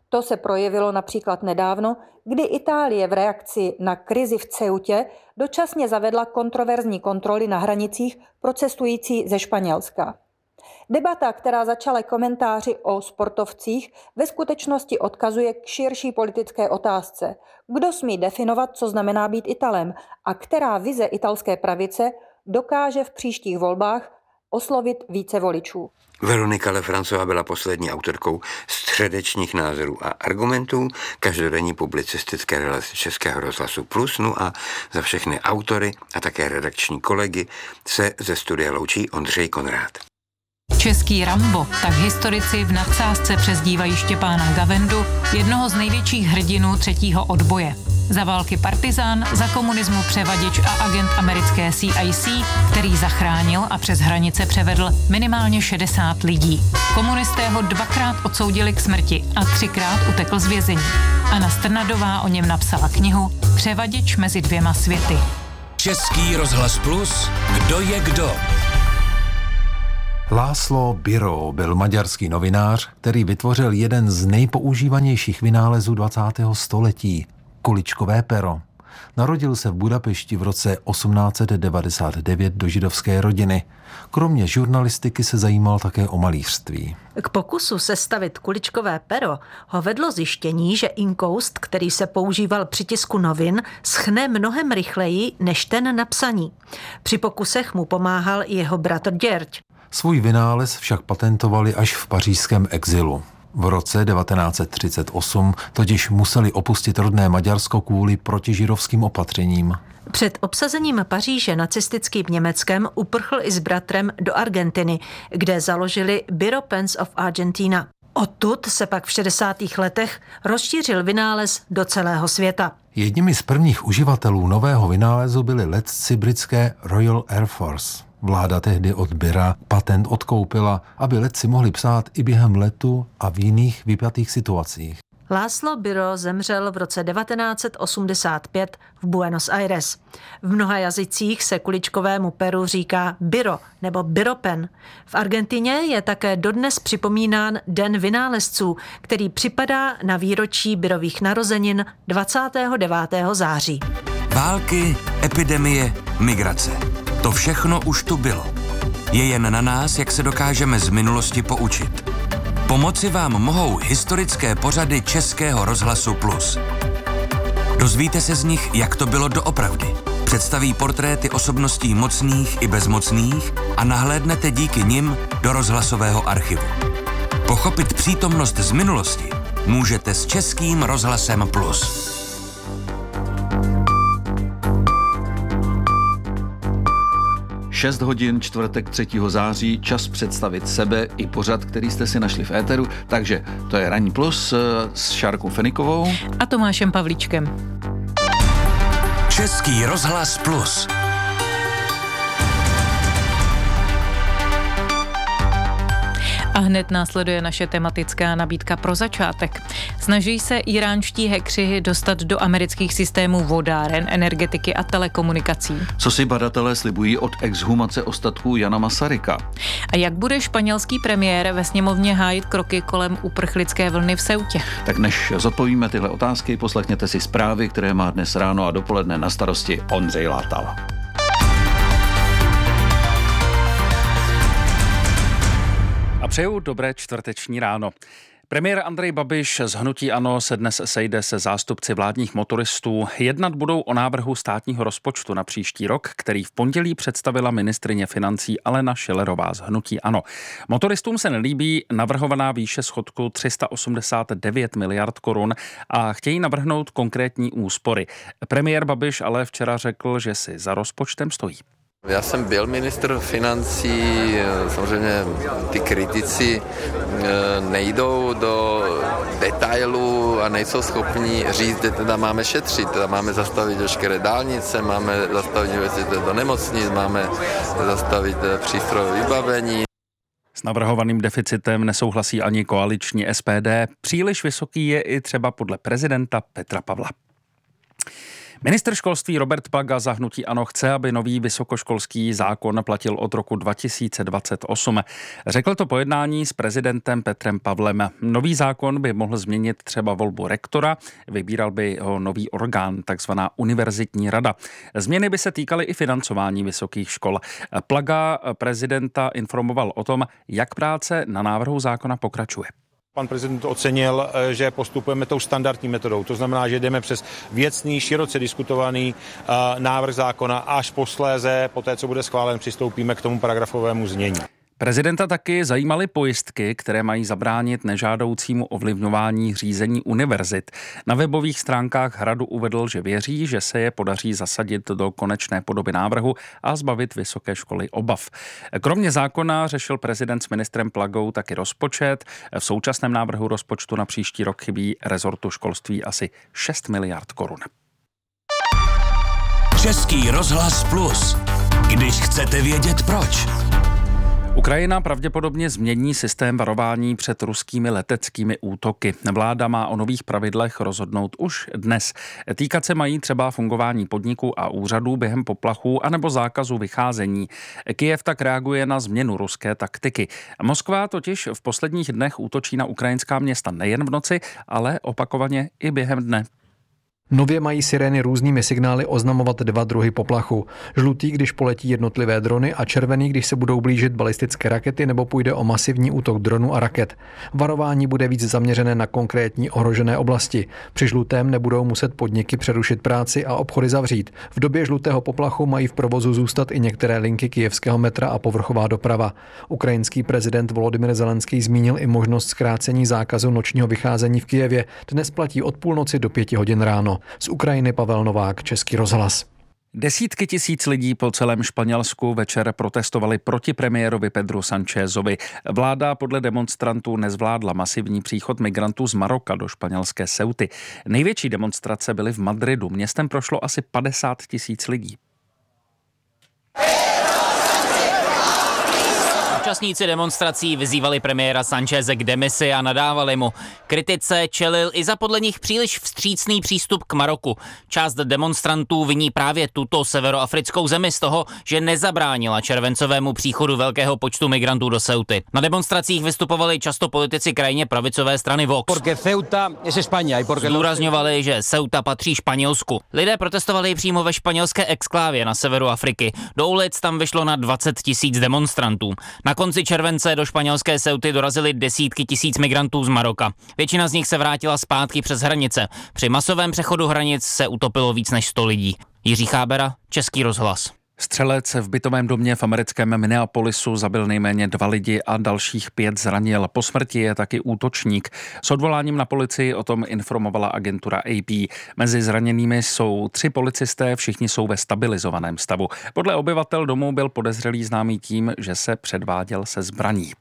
To se projevilo například nedávno, kdy Itálie v reakci na krizi v Ceutě dočasně zavedla kontroverzní kontroly na hranicích pro cestující ze Španělska. Debata, která začala komentáři o sportovcích, ve skutečnosti odkazuje k širší politické otázce. Kdo smí definovat, co znamená být Italem a která vize italské pravice dokáže v příštích volbách oslovit více voličů. Veronika Lefrancová byla poslední autorkou středečních názorů a argumentů každodenní publicistické relace Českého rozhlasu Plus. No a za všechny autory a také redakční kolegy se ze studia loučí Ondřej Konrád. Český Rambo, tak historici v nadsázce přezdívají Štěpána Gavendu, jednoho z největších hrdinů třetího odboje. Za války partizán, za komunismu převaděč a agent americké CIC, který zachránil a přes hranice převedl minimálně 60 lidí. Komunisté ho 2krát odsoudili k smrti a 3krát utekl z vězení. Anna Strnadová o něm napsala knihu Převaděč mezi dvěma světy. Český rozhlas Plus, kdo je kdo? László Biró byl maďarský novinář, který vytvořil jeden z nejpoužívanějších vynálezů 20. století – kuličkové pero. Narodil se v Budapešti v roce 1899 do židovské rodiny. Kromě žurnalistiky se zajímal také o malířství. K pokusu sestavit kuličkové pero ho vedlo zjištění, že inkoust, který se používal při tisku novin, schne mnohem rychleji než ten na psaní. Při pokusech mu pomáhal i jeho bratr Děrď. Svůj vynález však patentovali až v pařížském exilu. V roce 1938 totiž museli opustit rodné Maďarsko kvůli protižidovským opatřením. Před obsazením Paříže nacistickým Německem uprchl i s bratrem do Argentiny, kde založili Bureau Pens of Argentina. Odtud se pak v 60. letech rozšířil vynález do celého světa. Jedními z prvních uživatelů nového vynálezu byli letci britské Royal Air Force. Vláda tehdy od Bira patent odkoupila, aby letci mohli psát i během letu a v jiných vypjatých situacích. László Biró zemřel v roce 1985 v Buenos Aires. V mnoha jazycích se kuličkovému peru říká biro nebo biropen. V Argentině je také dodnes připomínán Den vynálezců, který připadá na výročí Birových narozenin 29. září. Války, epidemie, migrace. To všechno už tu bylo. Je jen na nás, jak se dokážeme z minulosti poučit. Pomoci vám mohou historické pořady Českého rozhlasu Plus. Dozvíte se z nich, jak to bylo doopravdy. Představí portréty osobností mocných i bezmocných a nahlédnete díky nim do rozhlasového archivu. Pochopit přítomnost z minulosti můžete s Českým rozhlasem Plus. 6 hodin, čtvrtek 3. září, čas představit sebe i pořad, který jste si našli v éteru. Takže to je Ranní Plus s Šárkou Fenikovou a Tomášem Pavlíčkem. Český rozhlas Plus. A hned následuje naše tematická nabídka pro začátek. Snaží se iránští hackři dostat do amerických systémů vodáren, energetiky a telekomunikací. Co si badatelé slibují od exhumace ostatků Jana Masaryka? A jak bude španělský premiér ve sněmovně hájit kroky kolem uprchlické vlny v Ceutě? Tak než zodpovíme tyhle otázky, poslechněte si zprávy, které má dnes ráno a dopoledne na starosti Ondřej Látal. A přeju dobré čtvrteční ráno. Premiér Andrej Babiš z hnutí ANO se dnes sejde se zástupci vládních motoristů. Jednat budou o návrhu státního rozpočtu na příští rok, který v pondělí představila ministryně financí Alena Schillerová z hnutí ANO. Motoristům se nelíbí navrhovaná výše schodku 389 miliard korun a chtějí navrhnout konkrétní úspory. Premiér Babiš ale včera řekl, že si za rozpočtem stojí. Já jsem byl ministr financí, samozřejmě ty kritici nejdou do detailů a nejsou schopni říct, že teda máme šetřit, teda máme zastavit veškeré dálnice, máme zastavit investice do nemocnic, máme zastavit přístrojové vybavení. S navrhovaným deficitem nesouhlasí ani koaliční SPD. Příliš vysoký je i třeba podle prezidenta Petra Pavla. Ministr školství Robert Plaga za hnutí ANO chce, aby nový vysokoškolský zákon platil od roku 2028. Řekl to po jednání s prezidentem Petrem Pavlem. Nový zákon by mohl změnit třeba volbu rektora, vybíral by ho nový orgán, takzvaná univerzitní rada. Změny by se týkaly i financování vysokých škol. Plaga prezidenta informoval o tom, jak práce na návrhu zákona pokračuje. Pan prezident ocenil, že postupujeme tou standardní metodou. To znamená, že jdeme přes věcný, široce diskutovaný návrh zákona, až posléze, po té, co bude schválen, přistoupíme k tomu paragrafovému znění. Prezidenta taky zajímaly pojistky, které mají zabránit nežádoucímu ovlivňování řízení univerzit. Na webových stránkách Hradu uvedl, že věří, že se je podaří zasadit do konečné podoby návrhu a zbavit vysoké školy obav. Kromě zákona řešil prezident s ministrem Plagou taky rozpočet. V současném návrhu rozpočtu na příští rok chybí rezortu školství asi 6 miliard korun. Český rozhlas Plus. Když chcete vědět proč. Ukrajina pravděpodobně změní systém varování před ruskými leteckými útoky. Vláda má o nových pravidlech rozhodnout už dnes. Týkat se mají třeba fungování podniků a úřadů během poplachů anebo zákazu vycházení. Kyjev tak reaguje na změnu ruské taktiky. Moskva totiž v posledních dnech útočí na ukrajinská města nejen v noci, ale opakovaně i během dne. Nově mají sirény různými signály oznamovat 2 druhy poplachu. Žlutý, když poletí jednotlivé drony, a červený, když se budou blížit balistické rakety nebo půjde o masivní útok dronů a raket. Varování bude víc zaměřené na konkrétní ohrožené oblasti. Při žlutém nebudou muset podniky přerušit práci a obchody zavřít. V době žlutého poplachu mají v provozu zůstat i některé linky kyjevského metra a povrchová doprava. Ukrajinský prezident Volodymyr Zelenský zmínil i možnost zkrácení zákazu nočního vycházení v Kyjevě. Dnes platí od půlnoci do 5 hodin ráno. Z Ukrajiny Pavel Novák, Český rozhlas. Desítky tisíc lidí po celém Španělsku večer protestovali proti premiérovi Pedru Sanchezovi. Vláda podle demonstrantů nezvládla masivní příchod migrantů z Maroka do španělské Ceuty. Největší demonstrace byly v Madridu. Městem prošlo asi 50 000 lidí. Účastníci demonstrací vyzývali premiéra Sancheze k demisi a nadávali mu. Kritice čelil i za podle nich příliš vstřícný přístup k Maroku. Část demonstrantů viní právě tuto severoafrickou zemi z toho, že nezabránila červencovému příchodu velkého počtu migrantů do Ceuty. Na demonstracích vystupovali často politici krajně pravicové strany Vox. Zdůrazňovali, že Ceuta patří Španělsku. Lidé protestovali přímo ve španělské exklávě na severu Afriky. Do ulic tam vyšlo na 20 000 demonstrantů. Na konci července do španělské Ceuty dorazily desítky tisíc migrantů z Maroka. Většina z nich se vrátila zpátky přes hranice. Při masovém přechodu hranic se utopilo víc než 100 lidí. Jiří Chábera, Český rozhlas. Střelec v bytovém domě v americkém Minneapolisu zabil nejméně 2 lidi a dalších 5 zranil. Po smrti je taky útočník. S odvoláním na policii o tom informovala agentura AP. Mezi zraněnými jsou 3 policisté, všichni jsou ve stabilizovaném stavu. Podle obyvatel domu byl podezřelý známý tím, že se předváděl se zbraní.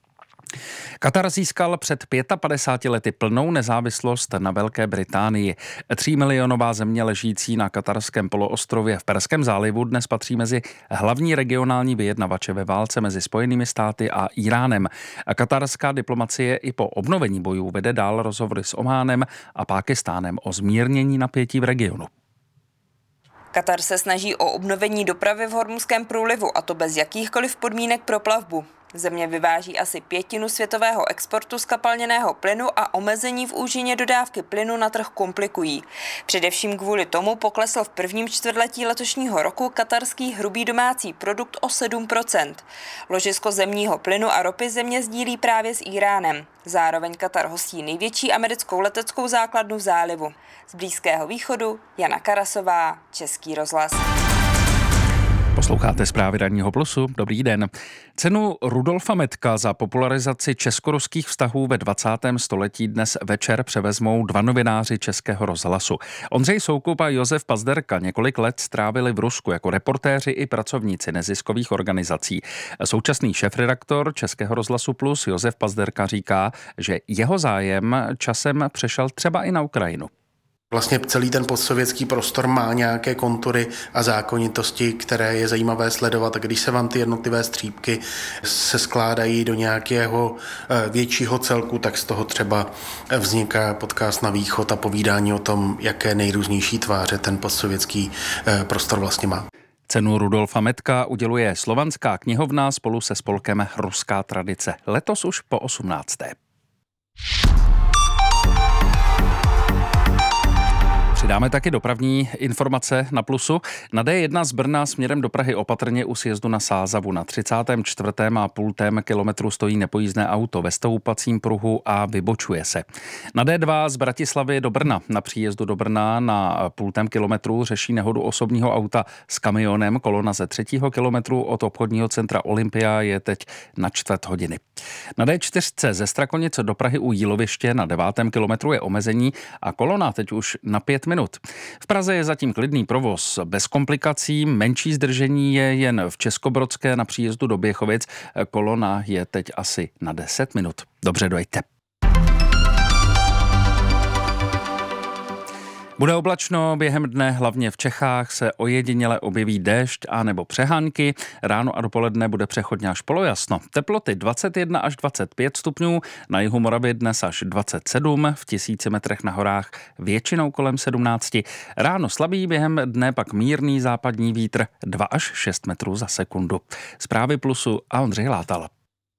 Katar získal před 55 lety plnou nezávislost na Velké Británii. 3milionová země ležící na katarském poloostrově v Perském zálivu dnes patří mezi hlavní regionální vyjednavače ve válce mezi Spojenými státy a Íránem. Katarská diplomacie i po obnovení bojů vede dál rozhovory s Ománem a Pákistánem o zmírnění napětí v regionu. Katar se snaží o obnovení dopravy v Hormuzském průlivu, a to bez jakýchkoliv podmínek pro plavbu. Země vyváží asi 1/5 světového exportu skapalněného plynu a omezení v úžině dodávky plynu na trh komplikují. Především kvůli tomu poklesl v prvním čtvrtletí letošního roku katarský hrubý domácí produkt o 7%. Ložisko zemního plynu a ropy země sdílí právě s Íránem. Zároveň Katar hostí největší americkou leteckou základnu v zálivu. Z Blízkého východu Jana Karasová, Český rozhlas. Posloucháte zprávy Ranního plusu. Dobrý den. Cenu Rudolfa Metka za popularizaci česko-ruských vztahů ve 20. století dnes večer převezmou 2 novináři Českého rozhlasu. Ondřej Soukup a Josef Pazderka několik let strávili v Rusku jako reportéři i pracovníci neziskových organizací. Současný šéfredaktor Českého rozhlasu Plus Josef Pazderka říká, že jeho zájem časem přešel třeba i na Ukrajinu. Vlastně celý ten postsovětský prostor má nějaké kontury a zákonitosti, které je zajímavé sledovat. A když se vám ty jednotlivé střípky se skládají do nějakého většího celku, tak z toho třeba vzniká podcast Na východ a povídání o tom, jaké nejrůznější tváře ten postsovětský prostor vlastně má. Cenu Rudolfa Metka uděluje Slovanská knihovna spolu se spolkem Ruská tradice. Letos už po 18. Přidáme taky dopravní informace na Plusu. Na D1 z Brna směrem do Prahy opatrně u sjezdu na Sázavu. Na 34,5 kilometru stojí nepojízdné auto ve stoupacím pruhu a vybočuje se. Na D2 z Bratislavy do Brna na příjezdu do Brna na 0,5 kilometru řeší nehodu osobního auta s kamionem. Kolona ze 3. kilometru od obchodního centra Olympia je teď na 1/4 hodiny. Na D4 ze Strakonic do Prahy u Jíloviště na 9. kilometru je omezení a kolona teď už na 5 minut. V Praze je zatím klidný provoz bez komplikací, menší zdržení je jen v Českobrodské na příjezdu do Běchovic. Kolona je teď asi na 10 minut. Dobře, dojďte. Bude oblačno, během dne hlavně v Čechách se ojediněle objeví déšť a nebo přehánky. Ráno a dopoledne bude přechodně až polojasno. Teploty 21 až 25 stupňů, na jihu Moravy dnes až 27, v 1000 metrech na horách většinou kolem 17. Ráno slabý, během dne pak mírný západní vítr 2 až 6 metrů za sekundu. Zprávy Plusu a Ondřej Látal.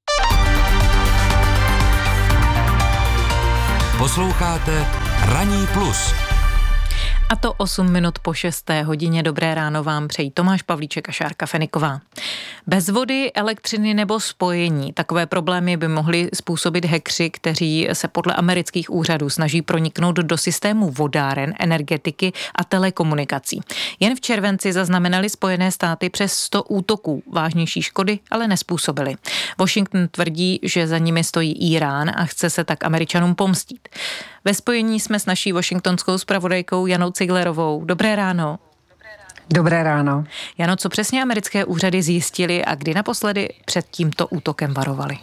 Posloucháte Ranní plus. A to 8 minut po 6. hodině. Dobré ráno vám přejí Tomáš Pavlíček a Šárka Feniková. Bez vody, elektřiny nebo spojení. Takové problémy by mohly způsobit hackři, kteří se podle amerických úřadů snaží proniknout do systému vodáren, energetiky a telekomunikací. Jen v červenci zaznamenali Spojené státy přes 100 útoků. Vážnější škody ale nezpůsobily. Washington tvrdí, že za nimi stojí Irán a chce se tak Američanům pomstít. Ve spojení jsme s naší washingtonskou zpravodajkou Janou Ciglerovou. Dobré ráno. Dobré ráno. Jano, co přesně americké úřady zjistily a kdy naposledy před tímto útokem varovali?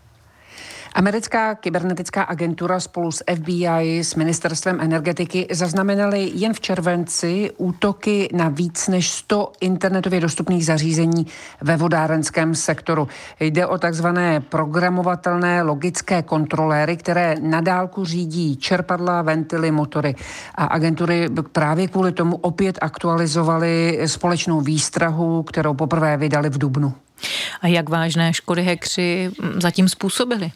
Americká kybernetická agentura spolu s FBI, s ministerstvem energetiky zaznamenaly jen v červenci útoky na víc než 100 internetově dostupných zařízení ve vodárenském sektoru. Jde o takzvané programovatelné logické kontroléry, které na dálku řídí čerpadla, ventily, motory. A agentury právě kvůli tomu opět aktualizovaly společnou výstrahu, kterou poprvé vydali v dubnu. A jak vážné škody hackři zatím způsobili?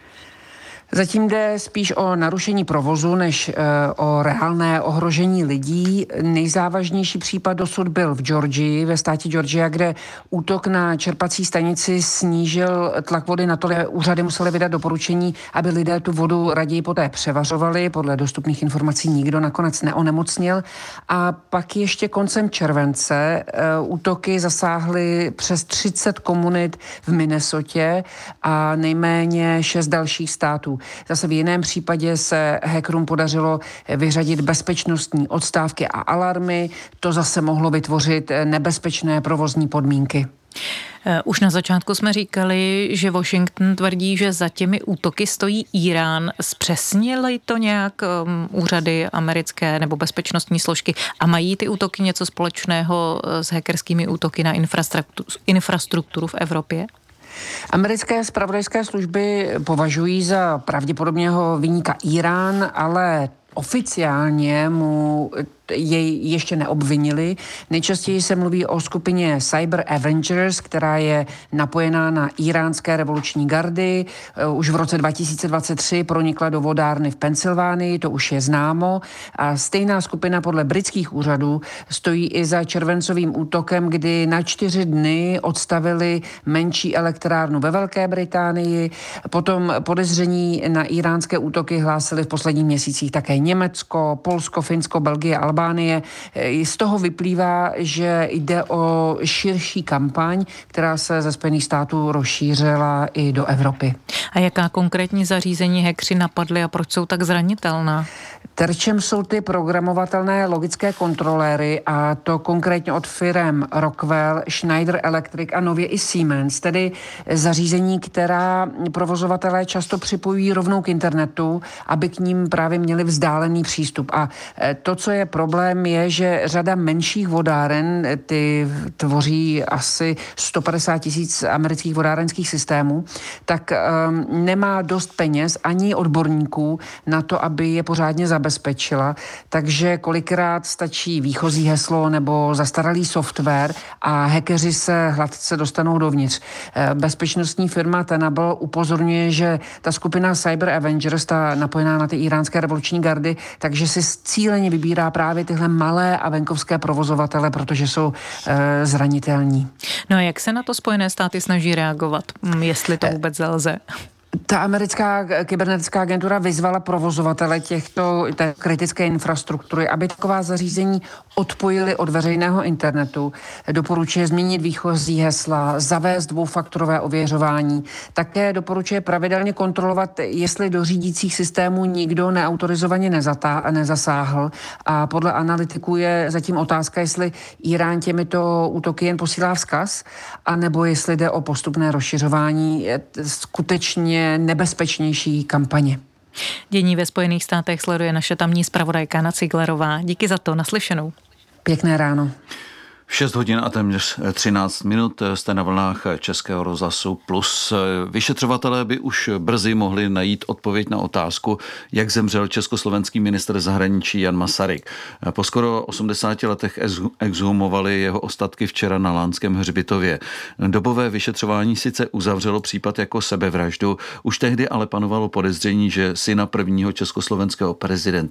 Zatím jde spíš o narušení provozu, než o reálné ohrožení lidí. Nejzávažnější případ dosud byl v Georgii, ve státě Georgia, kde útok na čerpací stanici snížil tlak vody natolik, že úřady musely vydat doporučení, aby lidé tu vodu raději poté převařovali. Podle dostupných informací nikdo nakonec neonemocnil. A pak ještě koncem července útoky zasáhly přes 30 komunit v Minnesotě a nejméně 6 dalších států. Zase v jiném případě se hackerům podařilo vyřadit bezpečnostní odstávky a alarmy. To zase mohlo vytvořit nebezpečné provozní podmínky. Už na začátku jsme říkali, že Washington tvrdí, že za těmi útoky stojí Irán. Zpřesnili to nějak úřady americké nebo bezpečnostní složky a mají ty útoky něco společného s hackerskými útoky na infrastrukturu v Evropě? Americké zpravodajské služby považují za pravděpodobného viníka Irán, ale oficiálně mu jej ještě neobvinili. Nejčastěji se mluví o skupině Cyber Avengers, která je napojená na iránské revoluční gardy. Už v roce 2023 pronikla do vodárny v Pensylvánii, to už je známo. A stejná skupina podle britských úřadů stojí i za červencovým útokem, kdy na 4 dny odstavili menší elektrárnu ve Velké Británii. Potom podezření na iránské útoky hlásili v posledních měsících také Německo, Polsko, Finsko, Belgie, Albánie. Z toho vyplývá, že jde o širší kampaň, která se ze Spojených států rozšířila i do Evropy. A jaká konkrétní zařízení hackři napadly a proč jsou tak zranitelná? Terčem jsou ty programovatelné logické kontroléry, a to konkrétně od firem Rockwell, Schneider Electric a nově i Siemens, tedy zařízení, která provozovatelé často připojují rovnou k internetu, aby k ním právě měli vzdálený přístup. A to, co je problém, je, že řada menších vodáren, ty tvoří asi 150 000 amerických vodárenských systémů, tak nemá dost peněz ani odborníků na to, aby je pořádně zabezpečila. Takže kolikrát stačí výchozí heslo nebo zastaralý software a hackeři se hladce dostanou dovnitř. Bezpečnostní firma Tenable upozorňuje, že ta skupina Cyber Avengers, ta napojená na ty iránské revoluční gardy, takže si cíleně vybírá právě tyhle malé a venkovské provozovatele, protože jsou zranitelní. No a jak se na to Spojené státy snaží reagovat, jestli to vůbec lze? Ta americká kybernetická agentura vyzvala provozovatele té kritické infrastruktury, aby taková zařízení odpojili od veřejného internetu. Doporučuje změnit výchozí hesla, zavést dvoufaktorové ověřování. Také doporučuje pravidelně kontrolovat, jestli do řídících systémů nikdo neautorizovaně nezasáhl. A podle analytiků je zatím otázka, jestli Irán těmito útoky jen posílá vzkaz, anebo jestli jde o postupné rozšiřování skutečně nebezpečnější kampaně. Dění ve Spojených státech sleduje naše tamní zpravodajka Anna Ciglerová. Díky za to, naslyšenou. Pěkné ráno. 6 hodin a téměř 13 minut jste na vlnách Českého rozhlasu Plus. Vyšetřovatelé by už brzy mohli najít odpověď na otázku, jak zemřel československý ministr zahraničí Jan Masaryk. Po skoro 80 letech exhumovali jeho ostatky včera na Lánském hřbitově. Dobové vyšetřování sice uzavřelo případ jako sebevraždu, už tehdy ale panovalo podezření, že syna prvního československého prezidenta